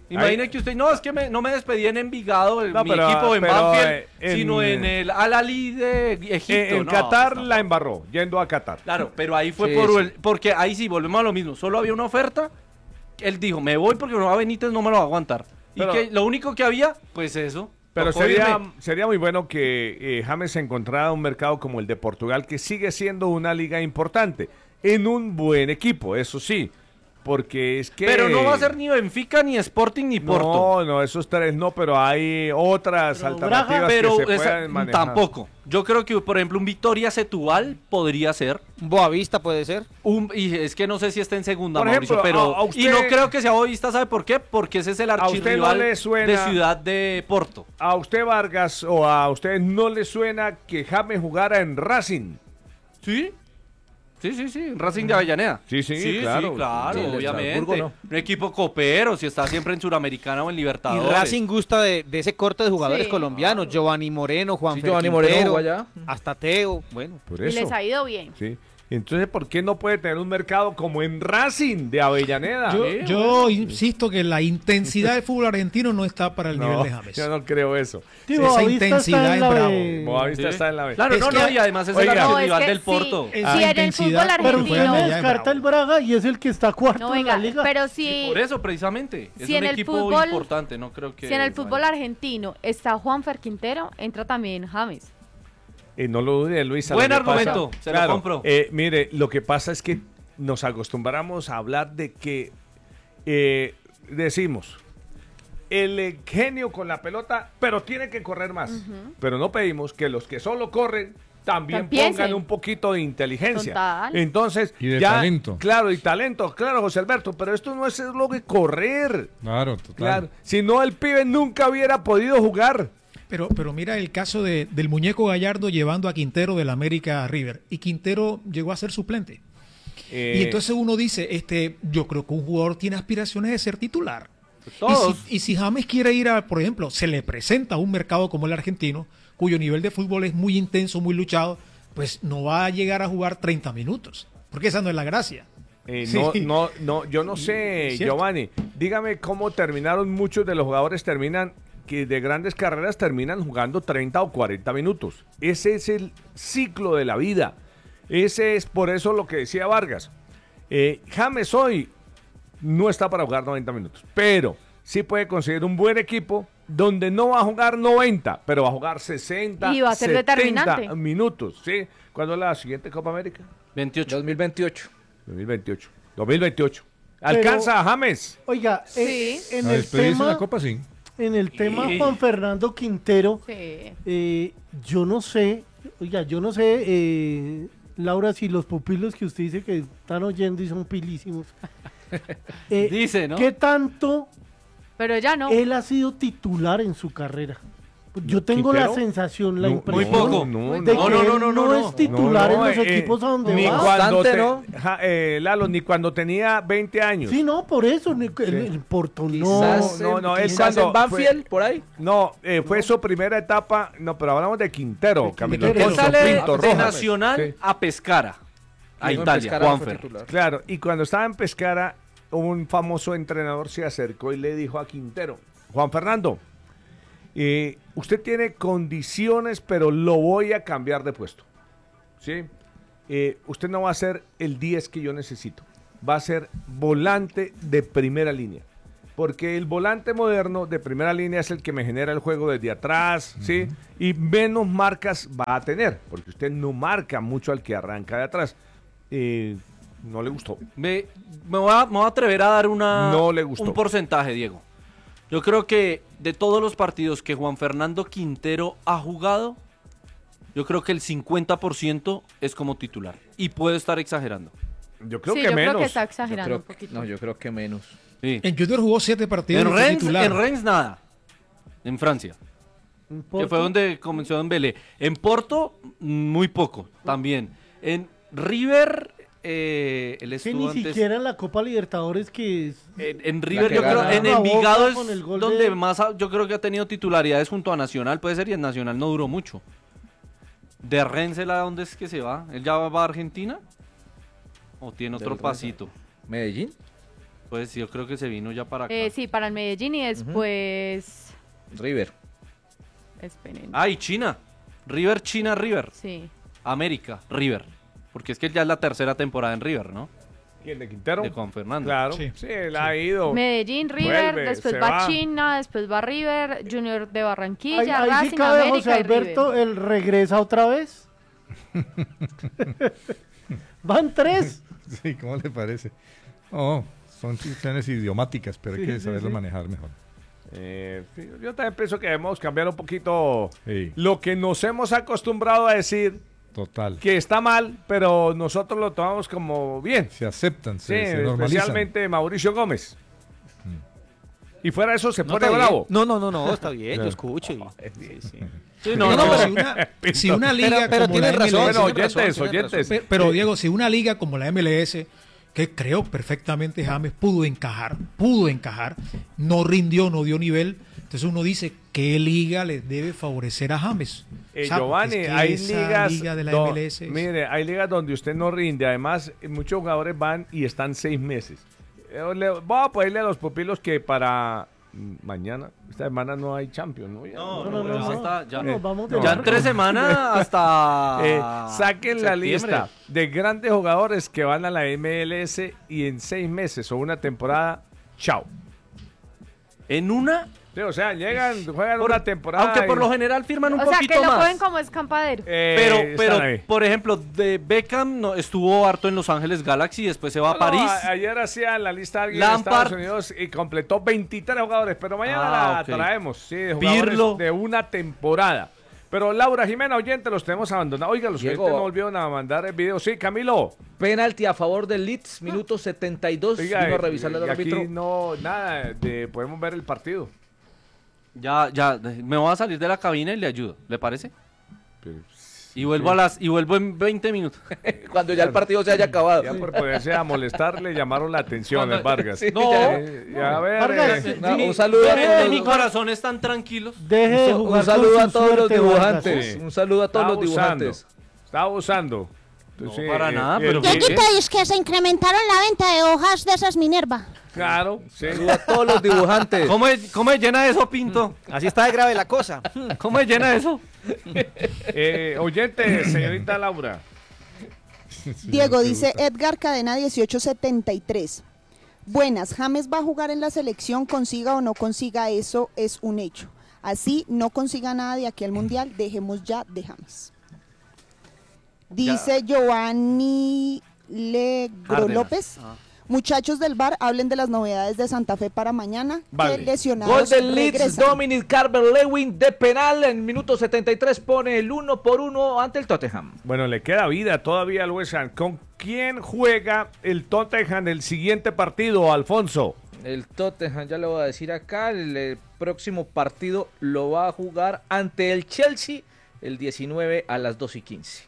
Imagine que usted, no, es que me, no me despedí en Envigado, en No, mi pero- equipo en pero, Banfield, eh, en- sino en el Al-Ali de Egipto. En, en no, Qatar pues, no. la embarró, yendo a Qatar. Claro, pero ahí fue Sí, por sí. el, porque ahí sí volvemos a lo mismo, solo había una oferta, él dijo, me voy porque no Benítez no me lo va a aguantar. Pero- y que lo único que había, pues eso. Pero tocó sería, irme. sería muy bueno que eh, James encontrara un mercado como el de Portugal, que sigue siendo una liga importante, en un buen equipo, eso sí, porque es que... Pero no va a ser ni Benfica, ni Sporting, ni Porto. No, no, esos tres no, pero hay otras Pero alternativas Braga- Pero que se esa- pueden manejar. tampoco. Yo creo que, por ejemplo, un Victoria Setúbal podría ser. Un Boavista puede ser. Un, y es que no sé si está en segunda, Por Mauricio, ejemplo, pero... a- a usted- y no creo que sea Boavista, ¿sabe por qué? Porque ese es el ¿A usted no archirrival le suena- de Ciudad de Porto. ¿A usted, Vargas, o a usted no le suena que James jugara en Racing? ¿Sí? Sí, sí, sí, Racing de Avellaneda. Sí, sí, sí, claro. sí, claro, Sí, el obviamente. Estrasburgo, Un equipo copero, si está siempre en Suramericana o en Y Libertadores. Racing gusta de, de ese corte de jugadores Sí. colombianos. Giovanni Moreno, Juan Sí, Fer Giovanni Moreno Quintero, jugó allá. hasta Teo. Bueno, Por Y eso. les ha ido bien. Sí. Entonces, ¿por qué no puede tener un mercado como en Racing de Avellaneda? Yo, Sí, yo insisto que la intensidad del fútbol argentino no está para el no, nivel de James. yo no creo eso. Sí, Esa Boavista intensidad está en es la bravo. de- Boavista Sí. está en la B. Claro, Es no, que- no, y además es el Oiga. No, archirrival es que del Porto. sí, Esa si en el intensidad- fútbol Pero Bueno, usted argentino... me ya es descarta bravo. el Braga y es el que está cuarto No, en la venga, liga. pero si, Por eso, precisamente. Es Si un en el equipo fútbol- importante, no creo que... si en el fútbol argentino está Juanfer Quintero, entra también James. Eh, no lo dude, Luisa. Buen lo que pasa- argumento, se lo Claro, compro. eh, mire, lo que pasa es que nos acostumbramos a hablar de que eh, decimos el eh, genio con la pelota, pero tiene que correr más. Pero no pedimos que los que solo corren también También pongan piensen. un poquito de inteligencia. Total. Entonces, Y de ya, talento. claro, y talento, claro, José Alberto, pero esto no es lo que correr. Claro, total. Claro, si no el pibe nunca hubiera podido jugar. Pero, pero mira el caso de, del muñeco Gallardo llevando a Quintero del América a River. Y Quintero llegó a ser suplente. Eh, Y entonces uno dice, este, yo creo que un jugador tiene aspiraciones de ser titular. Todos. Y si, y si James quiere ir a, por ejemplo, se le presenta a un mercado como el argentino, cuyo nivel de fútbol es muy intenso, muy luchado, pues no va a llegar a jugar treinta minutos. Porque esa no es la gracia. Eh, Sí. no, no, no, yo no sé, Es cierto. Giovanni. Dígame cómo terminaron muchos de los jugadores terminan que de grandes carreras terminan jugando treinta o cuarenta minutos. Ese es el ciclo de la vida. Ese es por eso lo que decía Vargas. Eh, James hoy no está para jugar noventa minutos, pero sí puede conseguir un buen equipo donde no va a jugar noventa, pero va a jugar sesenta, Y va a ser setenta determinante. minutos. ¿Sí? ¿Cuándo es la siguiente Copa América? veintiocho. dos mil veintiocho. dos mil veintiocho. dos mil veintiocho. ¿Alcanza a James? Oiga, eh, Sí. en A el despedirse en tema, la Copa, sí. en el tema Sí. Juan Fernando Quintero, Sí. eh, yo no sé, oiga, yo no sé, eh, Laura, si los pupilos que usted dice que están oyendo y son pilísimos, eh, Dice, ¿no? ¿qué tanto Pero ya no. él ha sido titular en su carrera? Yo tengo la ¿Quintero? sensación, la No, impresión muy poco. no, de no, que no, no, él no, no, no. es titular No, no, en los eh, equipos a donde ni va. cuando Bastante, te- ¿no? ja, eh, Lalo, ni cuando tenía veinte años. Sí, no, por eso, ni- el, el Porto no. Quizás, no, en- no, él quizás cuando en Banfield, por ahí. No, eh, fue su primera etapa. No, pero hablamos de Quintero, Camilo. Quintero. Él Alfonso sale Pinto de Rojas. Nacional Sí. a Pescara, a Y en Italia, Pescara no fue Juanfer. titular. Claro, y cuando estaba en Pescara, un famoso entrenador se acercó y le dijo a Quintero, Juan Fernando, eh, usted tiene condiciones, pero lo voy a cambiar de puesto. ¿Sí? Eh, usted no va a ser el diez que yo necesito. Va a ser volante de primera línea. Porque el volante moderno de primera línea es el que me genera el juego desde atrás, ¿sí? Y menos marcas va a tener, porque usted no marca mucho al que arranca de atrás. Eh, no le gustó. Me, me, voy a, me voy a atrever a dar una, No le gustó. un porcentaje, Diego. Yo creo que de todos los partidos que Juan Fernando Quintero ha jugado, yo creo que el cincuenta por ciento es como titular. Y puedo estar exagerando. Yo creo sí, que yo menos. creo que está Yo exagerando creo un que- poquito. no, yo creo que menos. Sí. En Junior jugó siete partidos En y fue Rennes, titular. en Rennes nada. En Francia. En Que Porto. fue donde comenzó Dembélé. En Porto, muy poco también. En River, eh, él Sí, estuvo ni antes... siquiera en la Copa Libertadores que es... En, en River, que yo creo, gana. en La Envigado Boca es con el gol donde de- más ha- yo creo que ha tenido titularidades junto a Nacional, puede ser, y en Nacional no duró mucho. De Rensela, ¿dónde es que se va? ¿Él ya va a Argentina? ¿O tiene De otro Rennes. pasito? Medellín. Pues yo creo que se vino ya para acá. Eh, sí, para el Medellín y después... River. Esperen. Ah, y China. River, China, River. Sí. América, River. Porque es que ya es la tercera temporada en River, ¿no? ¿Quién, de Quintero? De Juan Fernando. Claro, Sí. sí, él ha ido. Medellín, River, Vuelve, después se va, va. China, después va River, Junior de Barranquilla, Ahí, ahí Racing, sí cabe América José y Alberto, River. él regresa otra vez. Van tres. Sí, ¿cómo le parece? Oh, son situaciones idiomáticas, pero hay Sí, que sí, saberlo sí. manejar mejor. Eh, sí, yo también pienso que debemos cambiar un poquito Sí. lo que nos hemos acostumbrado a decir, Total. que está mal, pero nosotros lo tomamos como bien. Se aceptan, Sí, se, se normalizan. especialmente Mauricio Gómez. Y fuera de eso se No, pone está bien. bravo. No, no, no, no, está bien, Claro. yo escucho. y- sí, sí. Sí, No, no, no, no. pero si una, si una liga Pero- pero como tienes la razón, M L S, Bueno, tienes razón, oyentes, tienes oyentes. Pe- Pero Diego, si una liga como la M L S, que creo perfectamente James pudo encajar, pudo encajar, no rindió, no dio nivel, entonces uno dice, ¿qué liga le debe favorecer a James? Eh, Ah, O sea, Giovanni, es que hay esa ligas, liga de la do- M L S es- mire, hay ligas donde usted no rinde. Además, eh, muchos jugadores van y están seis meses. Eh, le- voy a pedirle a los pupilos que para mm, mañana, esta semana no hay Champions, ¿no? Ya, No, No, no, no, no, ya no. está, ya, No, vamos de no. ya en largo. tres semanas hasta Eh, saquen la septiembre. lista de grandes jugadores que van a la M L S y en seis meses o una temporada, chao. En una, Sí, o sea, llegan, juegan por- una temporada. aunque por y- lo general firman un O sea, poquito que lo más. cogen como escampadero. eh, Pero, están pero ahí. por ejemplo, de Beckham no, estuvo harto en Los Ángeles Galaxy, después se va a No, París. a- ayer hacía la lista alguien Lampard. de Estados Unidos y completó veintitrés jugadores, pero mañana Ah, la ok. traemos, sí, de jugadores Pirlo. de una temporada. Pero Laura Jimena, oyente, los tenemos abandonados. Oiga, los Diego. oyentes no volvieron a mandar el video. Sí, Camilo. Penalti a favor del Leeds, minuto setenta y dos. Oiga, Vino a eh, revisar el y aquí árbitro. no, nada, de, podemos ver el partido. Ya, ya, me voy a salir de la cabina y le ayudo, ¿le parece? Y vuelvo a las y vuelvo en veinte minutos. Cuando ya el partido se haya acabado. Ya por ponerse a molestar le llamaron la atención Cuando- a Vargas. Sí, No. ya. Eh, y a ver, Vargas, eh, Una- Mi- un saludo a de- todos. de mi corazón están tranquilos. Deje de Un, jugar un saludo con a su todos los suerte, dibujantes. Vargas. Sí. Un saludo a todos está los abusando. dibujantes. Está abusando. No, para nada, eh, pero el- ¿qué? Dieguito, es que se incrementaron la venta de hojas de esas Minerva. Claro, sí. Saludo a todos los dibujantes. ¿Cómo es, cómo es llena eso, Pinto? Así está de grave la cosa. ¿Cómo es llena eso? Eh, oyente, señorita Laura. Diego dice Edgar Cadena dieciocho setenta y tres. Buenas, James va a jugar en la selección, consiga o no consiga, eso es un hecho. Así no consiga nada de aquí al mundial, dejemos ya de James. Dice Giovanni Legro Cárdenas. López. Ah. Muchachos del bar, hablen de las novedades de Santa Fe para mañana. Vale. Que lesionados Gol del Leeds, regresan. Dominic Calvert-Lewin de penal en minuto setenta y tres pone el uno por uno ante el Tottenham. Bueno, le queda vida todavía al West Ham. ¿Con quién juega el Tottenham el siguiente partido, Alfonso? El Tottenham, ya le voy a decir acá, el, eh, próximo partido lo va a jugar ante el Chelsea el diecinueve a las dos y quince.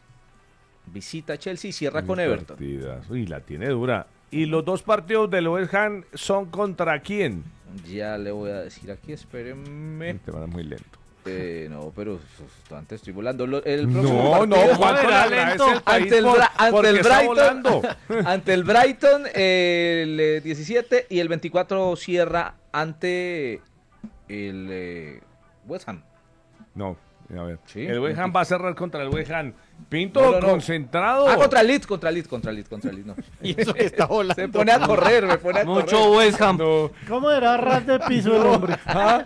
Visita Chelsea y cierra con Everton. Partidas. Uy, la tiene dura. ¿Y los dos partidos del West Ham son contra quién? Ya le voy a decir aquí, espérenme. Te van muy lento. Eh, no, pero uf, antes estoy volando. Lo- El No, próximo no, partido- ¿cuánto le era agradece lento? el país ante el, por- Bra- ante porque el está Brighton, volando? ante el Brighton eh, el eh, diecisiete y el veinticuatro cierra ante el eh, West Ham. No, a ver. Sí. El West Ham va a cerrar contra el West Ham. Pinto, No, no, no. concentrado. Ah, contra el Leeds, contra el Leeds, contra el Leeds, contra el Leeds, no. Y eso que está volando. Se pone a correr, me pone a Mucho correr. West Ham. No, ¿Cómo era ras de piso el hombre? ah,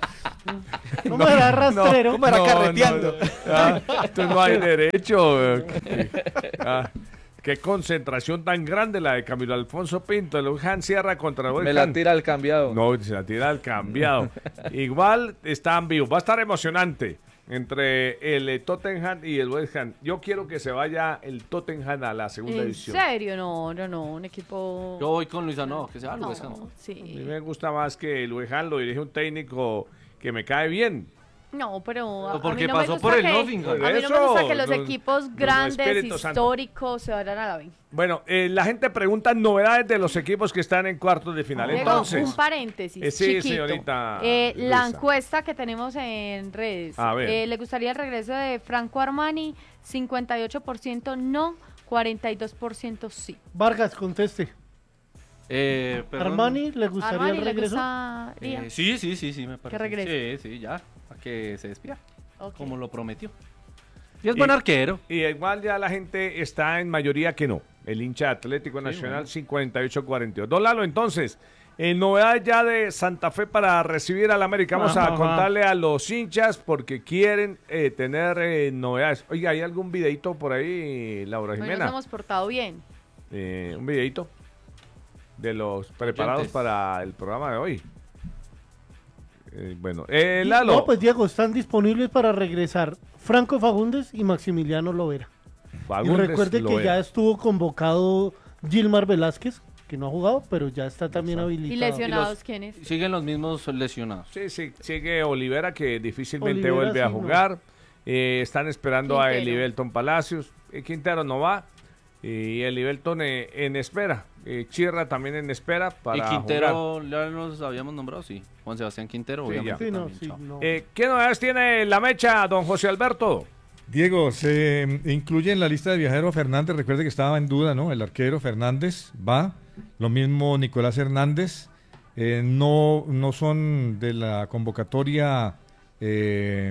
¿Cómo era rastrero? ¿Cómo era no, carreteando? no, no. Ah, esto no hay derecho. eh. Ah, qué concentración tan grande la de Camilo Alfonso Pinto. El West Ham cierra contra el West Me la Ham. tira al cambiado. No, se la tira al cambiado. Igual están vivos. Va a estar emocionante entre el eh, Tottenham y el West Ham. Yo quiero que se vaya el Tottenham a la segunda ¿En división. serio? No, no, no. Un equipo... Yo voy con Luisa, no, que sea el No, West Ham. A mí sí. me gusta más que el West Ham lo dirige un técnico que me cae bien. No, pero a, Pero a porque mí no me pasó gusta por el que, Nottingham. a mí no me Eso, gusta que los los- equipos los grandes, Espíritu Santo. históricos, se vayan a la B. Bueno, eh, la gente pregunta novedades de los equipos que están en cuartos de final. Diego, Entonces, un paréntesis eh, sí, chiquito. señorita Eh, la Luisa. encuesta que tenemos en redes. A ver. Eh, ¿Le gustaría el regreso de Franco Armani? cincuenta y ocho por ciento no, cuarenta y dos por ciento sí. Vargas, conteste. Eh, perdón. Armani, ¿le gustaría Armani, el ¿le regreso? gustaría? Eh, sí, sí, sí, sí, me parece. regrese. Sí, sí, ya, para que se despida, Ok. como lo prometió. Y es buen arquero. Y igual ya la gente está en mayoría que no. El hincha Atlético Nacional bueno. cincuenta y ocho a cuarenta y dos. Don Lalo, entonces, en novedad ya de Santa Fe para recibir al América. Vamos Ajá, a ajá. contarle a los hinchas porque quieren eh, tener eh, novedades. Oiga, ¿hay algún videito por ahí, Laura Hoy nos Jimena? hemos portado bien. Eh, un videito de los preparados Oyentes. para el programa de hoy. Eh, bueno, eh, Y- Lalo. No, pues Diego, están disponibles para regresar Franco Fagundes y Maximiliano Lovera. Fagundes y recuerde que Lovera. ya estuvo convocado Gilmar Velázquez, que no ha jugado, pero ya está también ¿Y habilitado. lesionados quiénes? Siguen los mismos lesionados. Sí, sí, sigue Olivera que difícilmente Olivera, vuelve a sí, no. jugar. Eh, están esperando a Quintero. Elivelton Palacios. Eh, Quintero no va. Y Elivelton eh, en espera. Eh, Chirra también en espera para y jugar. Quintero, ya nos habíamos nombrado, sí. Juan Sebastián Quintero, Sí, obviamente. Sí, no, también, sí, chao. no. Eh, ¿Qué novedades tiene la mecha, don José Alberto? Diego, se mm, incluye en la lista de viajeros Fernández, recuerde que estaba en duda, ¿no? El arquero Fernández va, lo mismo Nicolás Hernández, eh, no, no son de la convocatoria eh,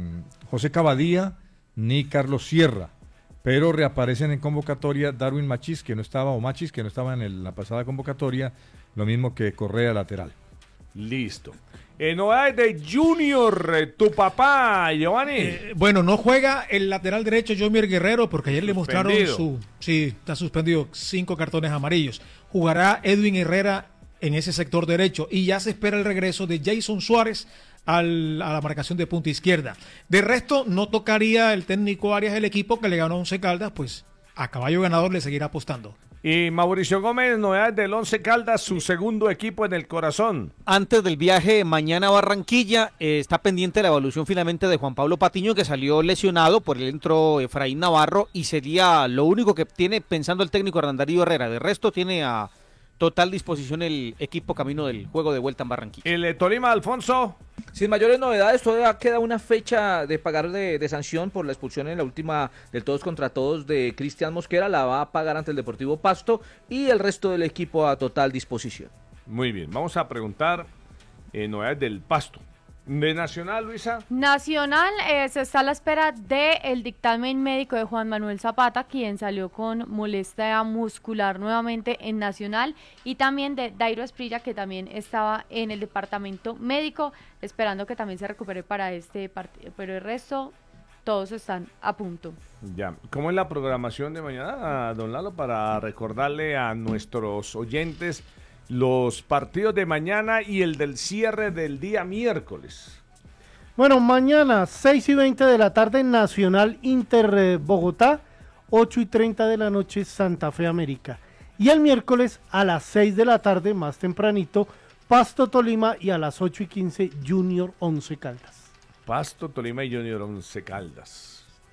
José Cavadía ni Carlos Sierra, pero reaparecen en convocatoria Darwin Machís, que no estaba, o Machís, que no estaba en el- la pasada convocatoria, lo mismo que Correa lateral. Listo. Eh, novedades de Junior, eh, tu papá, Giovanni. Eh, bueno, no juega el lateral derecho Jomier Guerrero porque ayer le mostraron Suspendido. su... Sí, está suspendido, cinco cartones amarillos. Jugará Edwin Herrera en ese sector derecho y ya se espera el regreso de Jason Suárez al- a la marcación de punta izquierda. De resto, no tocaría el técnico Arias el equipo que le ganó a Once Caldas, pues a caballo ganador le seguirá apostando. Y Mauricio Gómez, novedades del Once Caldas, su segundo equipo en el corazón. Antes del viaje mañana a Barranquilla, eh, está pendiente la evaluación finalmente de Juan Pablo Patiño, que salió lesionado, por él entró Efraín Navarro, y sería lo único que tiene pensando el técnico Hernán Darío Herrera. De resto tiene a total disposición el equipo camino del juego de vuelta en Barranquilla. El eh, Tolima, Alfonso. Sin mayores novedades, todavía queda una fecha de pagar de, de sanción por la expulsión en la última del todos contra todos de Cristian Mosquera. La va a pagar ante el Deportivo Pasto y el resto del equipo a total disposición. Muy bien, vamos a preguntar eh, novedades del Pasto. De Nacional, Luisa. Nacional eh, se está a la espera del dictamen médico de Juan Manuel Zapata, quien salió con molestia muscular nuevamente en Nacional, y también de Dairo Esprilla, que también estaba en el departamento médico, esperando que también se recupere para este partido, pero el resto todos están a punto. Ya, ¿cómo es la programación de mañana, don Lalo, para recordarle a nuestros oyentes los partidos de mañana y el del cierre del día miércoles? Bueno, mañana seis y veinte de la tarde Nacional Inter eh, Bogotá, ocho y treinta de la noche Santa Fe América. Y el miércoles a las seis de la tarde, más tempranito, Pasto Tolima, y a las ocho y quince Junior Once Caldas. Pasto, Tolima y Junior Once Caldas.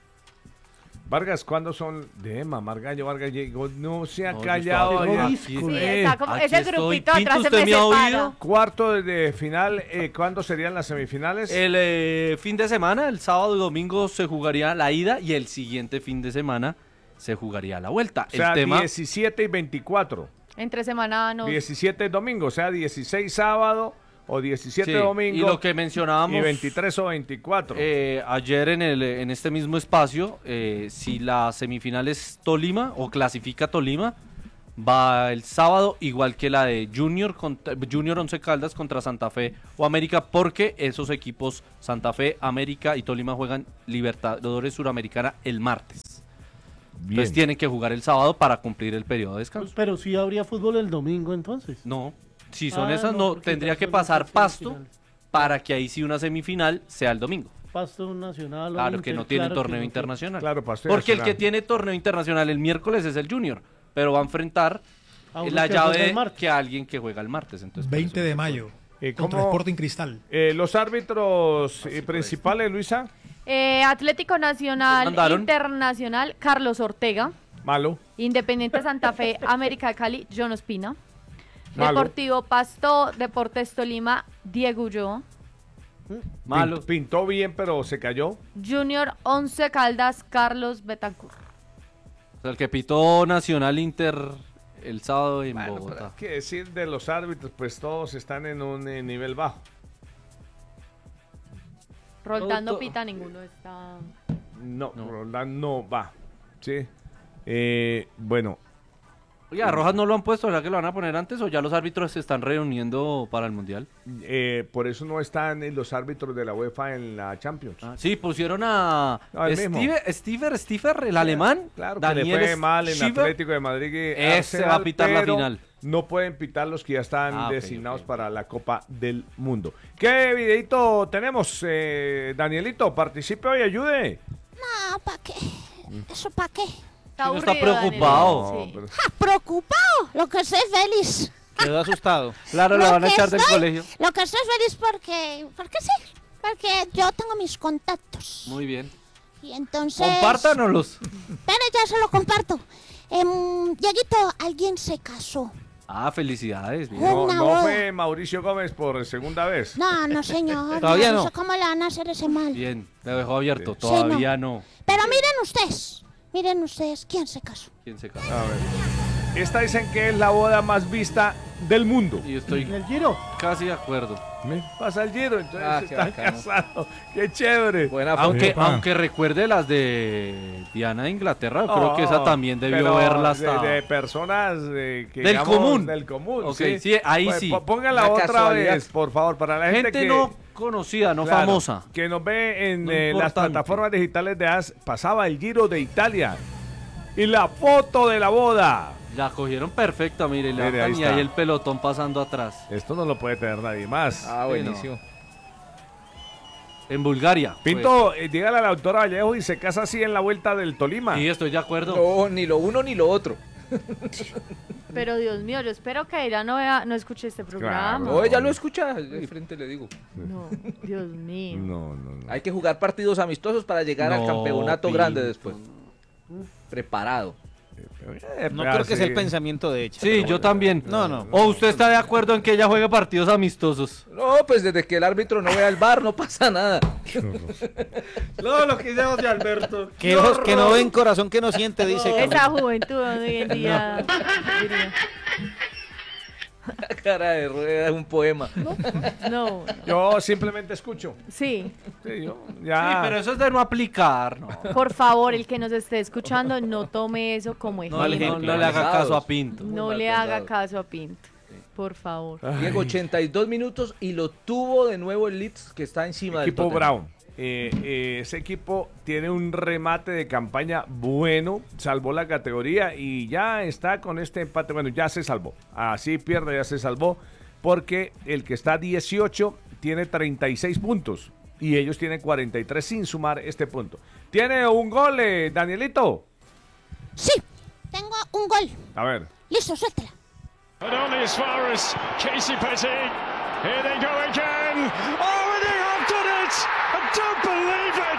Vargas, ¿cuándo son? De mamar gallo, Vargas llegó, no se ha No, yo callado. estaba- allá. Aquí- Sí, Eh, está como aquí ese estoy. grupito Pinto, atrás se ¿usted me me ha separa. oído? Cuarto de final, eh, ¿cuándo serían las semifinales? El eh, fin de semana, el sábado y domingo, se jugaría la ida y el siguiente fin de semana se jugaría la vuelta. o sea, el tema, diecisiete y veinticuatro. Entre semana no. diecisiete domingo, o sea, dieciséis sábado o diecisiete sí, domingo. y lo que mencionábamos y veintitrés o veinticuatro. eh, ayer en, el, en este mismo espacio, eh, si la semifinal es Tolima o clasifica Tolima, va el sábado igual que la de Junior, contra, Junior Once Caldas contra Santa Fe o América, porque esos equipos Santa Fe, América y Tolima juegan Libertadores Suramericana el martes. Entonces tienen que jugar el sábado para cumplir el periodo de descanso. Pero sí habría fútbol el domingo entonces. No, si son Ah, esas no, no, porque tendría ya que son pasar las Pasto semifinales. para que ahí sí una semifinal sea el domingo. Pasto Nacional. o Claro que Inter, no tienen claro que torneo no tiene. internacional. Claro, Pasto y Porque el Nacional. que tiene torneo internacional el miércoles es el Junior, pero va a enfrentar A uno la que juega el llave martes. que a alguien que juega el martes. Entonces, por veinte eso- de mayo Eh, contra ¿cómo- Sporting Cristal. eh, los árbitros eh, principales, Luisa, Eh, Atlético Nacional ¿Mandaron? Internacional, Carlos Ortega. malo. Independiente Santa Fe, América de Cali, John Ospina. Malo. Deportivo Pasto, Deportes Tolima, Diego Ulloa. Malo. Pin- Pintó bien, pero se cayó. Junior Once Caldas, Carlos Betancourt. O sea, el que pitó Nacional Inter el sábado en Bueno, Bogotá. pero hay que decir de los árbitros, pues todos están en un eh, nivel bajo. Roldán no Todo- pita, ninguno está... No, No. Roldán no va. Sí. Eh, bueno, Oye, ¿a Rojas no lo han puesto? ¿Verdad que lo van a poner antes o ya los árbitros se están reuniendo para el Mundial? eh, por eso no están eh, los árbitros de la UEFA en la Champions. Ah, sí, pusieron a No, el mismo. Steve, Steve Stiefer, el alemán. Claro, que Daniel le fue mal en Schiefer. Atlético de Madrid. y Ese Arsenal, va a pitar la pero final. No pueden pitar los que ya están Ah, ok, designados ok. para la Copa del Mundo. ¿Qué videito tenemos, eh, Danielito? Participe hoy, ayude. No, ¿para qué? ¿Eso para qué? Está no está aburrido, Daniel. preocupado. Sí. pero- ¡Ja, preocupado! Lo que sé feliz. Quedó asustado. Claro, lo Lo van a que echar del estoy- colegio. Lo que estoy feliz porque... ¿Por qué sí? Porque yo tengo mis contactos. Muy bien. Y entonces... Compártanoslos. Espera, ya se lo comparto. Em, Dieguito, alguien se casó. Ah, felicidades. bien. No, Una no boda. fue Mauricio Gómez por segunda vez. No, no, señor. Todavía no. sé ¿Cómo le van a hacer ese mal? Bien, te dejó abierto. Sí. Todavía no. Pero miren ustedes. Miren ustedes, ¿quién se casó? ¿Quién se casó? A ver. Esta dicen que es la boda más vista del mundo. Y estoy En el Giro. casi de acuerdo. Pasa el Giro, entonces Ah, qué está bacano. casado. Qué chévere. Buena foto. Aunque, papá. aunque recuerde las de Diana de Inglaterra, yo creo que esa Oh, también debió pero verla hasta... De, de personas eh, que Del digamos, común. Del común, Ok, sí. sí, ahí Pues, sí. po- Póngala Una otra casualidad. vez, por favor, para la gente, Gente que... no conocida, no claro, famosa. Que nos ve en No eh, las importante. plataformas digitales de A S. Pasaba el Giro de Italia. Y la foto de la boda. La cogieron perfecta, mire, Mire, le ahí y está. ahí el pelotón pasando atrás. Esto no lo puede tener nadie más. Ah, Sí, buenísimo. En Bulgaria. fue. Pinto, eh, dígale a la doctora Vallejo y se casa así en la vuelta del Tolima. Sí, estoy de acuerdo. No, ni lo uno ni lo otro. Pero Dios mío, yo espero que ella no vea, no escuche este programa. Claro. No, ella lo escucha de frente, le digo. No, Dios mío. No, no, no. Hay que jugar partidos amistosos para llegar al No, campeonato Pinto. grande después. Preparado. Eh, No pero creo que sea el así- pensamiento de ella. Sí, pero yo bueno. también. No, no. ¿O usted está de acuerdo en que ella juegue partidos amistosos? No, pues desde que el árbitro no vea el bar no pasa nada. No, lo que hicimos de Alberto. Que ojos que no ven, corazón que no siente, dice Esa Carlos. juventud hoy en día. diría. La cara de rueda es un poema. No, no. Yo simplemente escucho. Sí, Sí, yo Sí, ya. pero eso es de no aplicar, no. por favor, el que nos esté escuchando, no tome eso como No, le- ejemplo. no, no le haga caso a Pinto. No Muy le mal haga pensado. caso a Pinto. Por favor. Diego, ochenta y dos minutos y lo tuvo de nuevo el Leeds que está encima del Equipo Tottenham. Brown. Eh, eh, ese equipo tiene un remate de campaña bueno, salvó la categoría y ya está con este empate. Bueno, ya se salvó. Así pierde, ya se salvó. Porque el que está dieciocho tiene treinta y seis puntos y ellos tienen cuarenta y tres sin sumar este punto. ¿Tiene un gol, eh, Danielito? Sí, tengo un gol. A ver. Listo, suéltala. But only as far as Casey Petty. Here they go again. Oh, and they have done it! I don't believe it!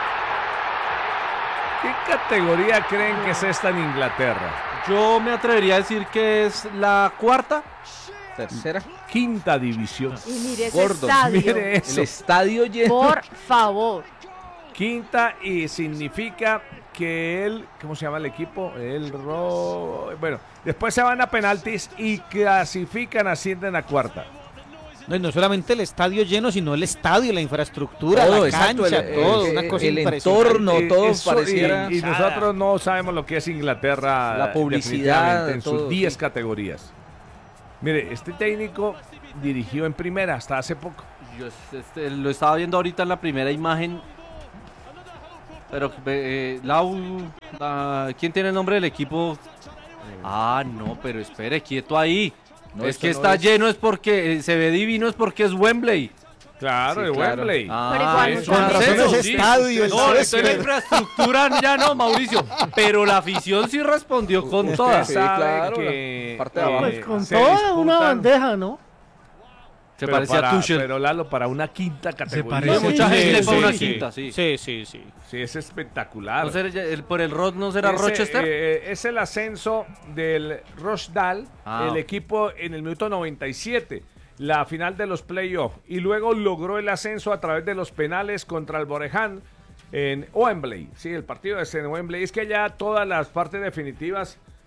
¿Qué categoría creen que es esta en Inglaterra? Yo me atrevería a decir que es la cuarta. Tercera. Quinta división. Y mire ese Gordo, estadio. Mire El eso. estadio lleno. Por favor. Quinta y significa que él, ¿cómo se llama el equipo? El Ro... Bueno, después se van a penaltis y clasifican, ascienden a cuarta. No, y no solamente el estadio lleno, sino el estadio, la infraestructura, Todo, la exacto, cancha, el- todo, el- una cosa el impresionante. entorno. No, todo Eso, pareciera- y, y nosotros no sabemos lo que es Inglaterra. La publicidad, definitivamente, en todo, sus diez sí. categorías. Mire, este técnico dirigió en primera hasta hace poco. Yo este, lo estaba viendo ahorita en la primera imagen. Pero, eh, Lau, ah, ¿quién tiene el nombre del equipo? Ah, no, pero espere, quieto ahí. No, es esto que no está es- lleno, es porque eh, se ve divino, es porque es Wembley. Claro, Sí, de claro. Wembley. Ah, Pero igual, es con un razón ascenso, ese sí. estadio, el No, césped. esto es la infraestructura ya no, Mauricio. Pero la afición sí respondió con Usted todas. Sí, sabe claro, que, la parte de abajo. eh, Pues con se toda una disputan- bandeja, ¿no? Se pero parecía para- a Tuchel. Pero Lalo, para una quinta categoría. parece. Sí, mucha Sí, gente sí, para una sí. quinta, sí. Sí, sí, sí. Sí, es espectacular. ¿No será ya- el- ¿Por el Rod no será Ese, Rochester? eh, es el ascenso del Rochdale, Ah. el equipo en el minuto noventa y siete, la final de los playoffs, y luego logró el ascenso a través de los penales contra el Boreham en Wembley. Sí, el partido es en Wembley. Es que ya todas las partes definitivas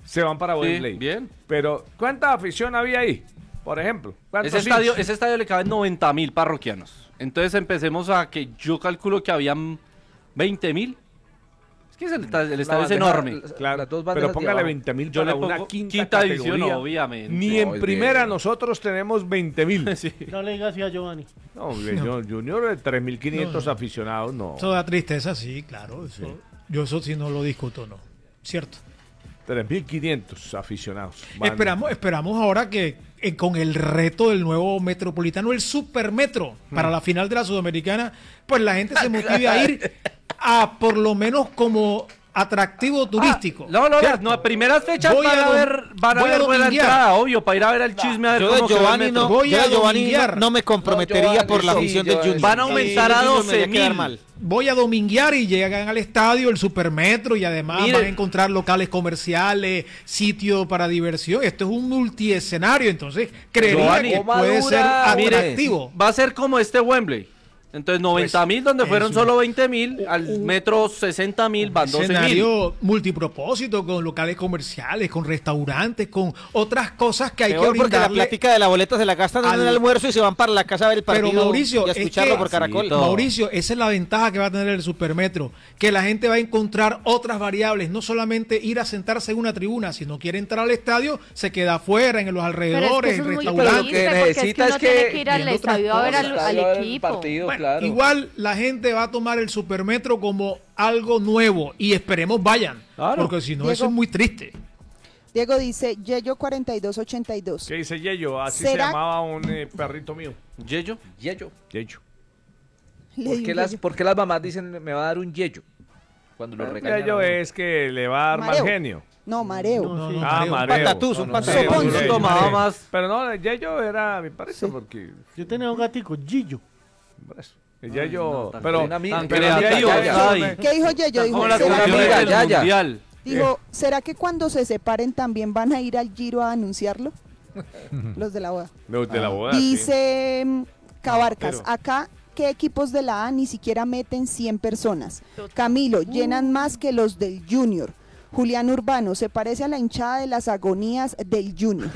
se van para Sí, Wembley. bien. Pero, ¿cuánta afición había ahí? Por ejemplo, ¿cuántos Ese estadio, hinchas? ese estadio le caben noventa mil parroquianos. Entonces empecemos a que yo calculo que habían veinte mil. Es que es el, estadio- el estadio es bandeja- enorme. Claro, las dos pero bandejas de póngale abajo. veinte mil Yo para le una pongo quinta, quinta división, categoría. obviamente. Ni en No, es primera bien. nosotros tenemos veinte mil. No le digas así a Giovanni. No, hombre, yo- Junior de tres mil quinientos No, no. aficionados, no. Eso da tristeza, sí, claro. Eso, Yo eso sí no lo discuto, no. Cierto. tres mil quinientos aficionados. Van- Esperamos, esperamos ahora que eh, con el reto del nuevo metropolitano, el supermetro, para la final de la Sudamericana, pues la gente se motive a ir a por lo menos como atractivo turístico. Ah, No, no, ¿cierto? las no, primeras fechas Voy a van a dom- ver, van a voy a ver buena dominguear. entrada, obvio, para ir a ver el chisme a ver Yo de cómo quedó el Giovanni metro. no, Voy yo a de Giovanni dominguear. no, no me comprometería No, Giovanni, por la sí, afición del Giovanni. Junior. Van a aumentar a Sí, Junior me doce haría quedar mil. mal. Voy a dominguear y llegan al estadio, el supermetro, y además Mire. van a encontrar locales comerciales, sitio para diversión. Esto es un multiescenario, entonces creería Giovanni, que puede ser Mire, atractivo. Va a ser como este Wembley. Entonces noventa mil donde fueron eso. solo veinte mil, al metro sesenta mil van doce mil. Escenario multipropósito, con locales comerciales, con restaurantes, con otras cosas que hay Peor que porque la brindarle. plática de la boleta se la gastan en al- el almuerzo y se van para la casa a ver el Pero partido Mauricio, y a es escucharlo que- por Caracol. Todo. Mauricio, esa es la ventaja que va a tener el supermetro, que la gente va a encontrar otras variables, no solamente ir a sentarse en una tribuna, si no quiere entrar al estadio, se queda afuera, en los alrededores, eso en es muy restaurantes. Lo que triste, porque es que necesita uno es que- tiene que ir al viendo otras estadio a ver al, cosas. al Estadio, el equipo. partido, Bueno, claro. igual la gente va a tomar el supermetro como algo nuevo y esperemos vayan, Claro. porque si no Diego. eso es muy triste. Diego dice, Yeyo cuarenta y dos ochenta y dos. ¿Qué dice Yeyo? Así se ¿Será- llamaba un eh, perrito mío. Yello. Yeyo. Yeyo. Le ¿Por di qué, un las, yeyo. por qué las mamás dicen me va a dar un yeyo? Cuando lo regañan. a Yeyo uno. es que le va a dar mal Mareo. genio. No, mareo. No, no, Ah, mareo. mareo. patatús, No, un no, patatús. no, Soponcio. Uno Yeyo, tomaba mareo. más. Pero no, Yeyo era mi perrito porque... Yo tenía un gatico, Gillo. por eso. El Yeyo... no, tan pero... Una amiga- Tan pero amiga creativo, Yaya. ay. ¿Qué dijo Yeyo? Dijo, Como las ¿será, canciones canciones amiga, del Yaya. mundial. dijo, ¿será que cuando se separen también van a ir al Giro a anunciarlo? Los de la boda. Los de la boda, sí. Dice mm, Cabarcas, pero- acá, ¿qué equipos de la A ni siquiera meten cien personas? Camilo, llenan más que los del Junior. Julián Urbano, se parece a la hinchada de las agonías del Junior.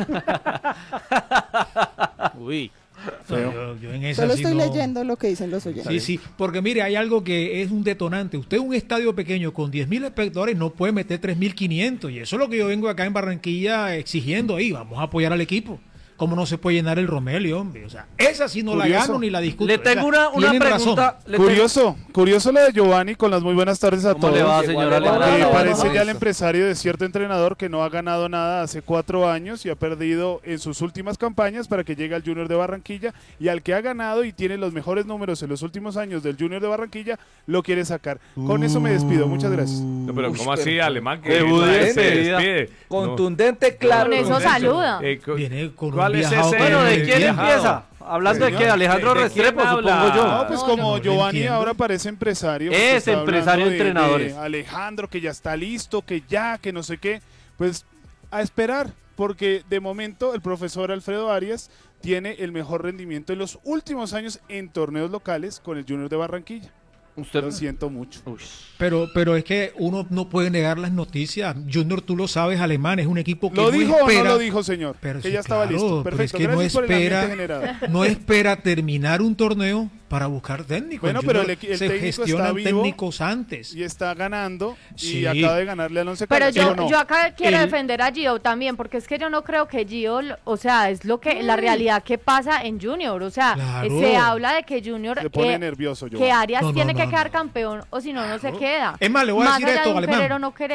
Uy. No, yo- yo en esa Solo sí estoy no- leyendo lo que dicen los oyentes. Sí, sí, porque mire, hay algo que es un detonante. Usted un estadio pequeño con diez mil espectadores no puede meter tres mil quinientos y eso es lo que yo vengo acá en Barranquilla exigiendo ahí. Vamos a apoyar al equipo. ¿Cómo no se puede llenar el Romelio, hombre? O sea, esa sí no la Curioso. gano ni la discuto. Le tengo Esa- una, una tienen razón. pregunta. le tengo- Curioso, curioso lo de Giovanni con las muy buenas tardes a ¿Cómo todos. le va, Igual señor le- Alejandro? Eh, Hola, parece hola. ya el empresario de cierto entrenador que no ha ganado nada hace cuatro años y ha perdido en sus últimas campañas para que llegue al Junior de Barranquilla, y al que ha ganado y tiene los mejores números en los últimos años del Junior de Barranquilla lo quiere sacar. Con eso me despido, muchas gracias. No, pero Uy, ¿cómo así, pero- alemán? Que Debut de se despedida. despide? Contundente, claro. Con eso contundente. saluda. Eh, cu- Viene con un ¿Cuál es viajado ese? con Bueno, ¿de el quién viajado. empieza? Hablando de Señor, qué, Alejandro ¿de- de quién Restrepo, habla? supongo yo. No, pues No, como no, no Giovanni entiendo. ahora parece empresario. Es pues está empresario hablando de- entrenadores. de Alejandro, que ya está listo, que ya, que no sé qué. Pues a esperar, porque de momento el profesor Alfredo Arias tiene el mejor rendimiento en los últimos años en torneos locales con el Junior de Barranquilla. Usted. Lo siento mucho. Uy. Pero, pero es que uno no puede negar las noticias. Junior, tú lo sabes, alemán, es un equipo que ¿Lo no dijo o espera. no lo dijo, señor? Pero que sí, ya estaba claro, listo. pero Perfecto, es que no gracias por el ambiente espera, generado. no espera terminar un torneo para buscar técnicos. Bueno, El pero Junior el equi- el se técnico está gestionan vivo técnicos antes. Y está ganando Sí. y acaba de ganarle al Once Pero Caldas, ¿sí yo, o no? yo acá quiero El- defender a Gio también, porque es que yo no creo que Gio, lo- o sea, es lo que la realidad que pasa en Junior, o sea, Claro. eh, se habla de que Junior, Se pone eh, nervioso, que Giovanni. Arias No, no, tiene no, que no, quedar no. campeón, o si no, no se queda. Es más, le voy a Más decir allá esto, de un Alemán. querer o no querer.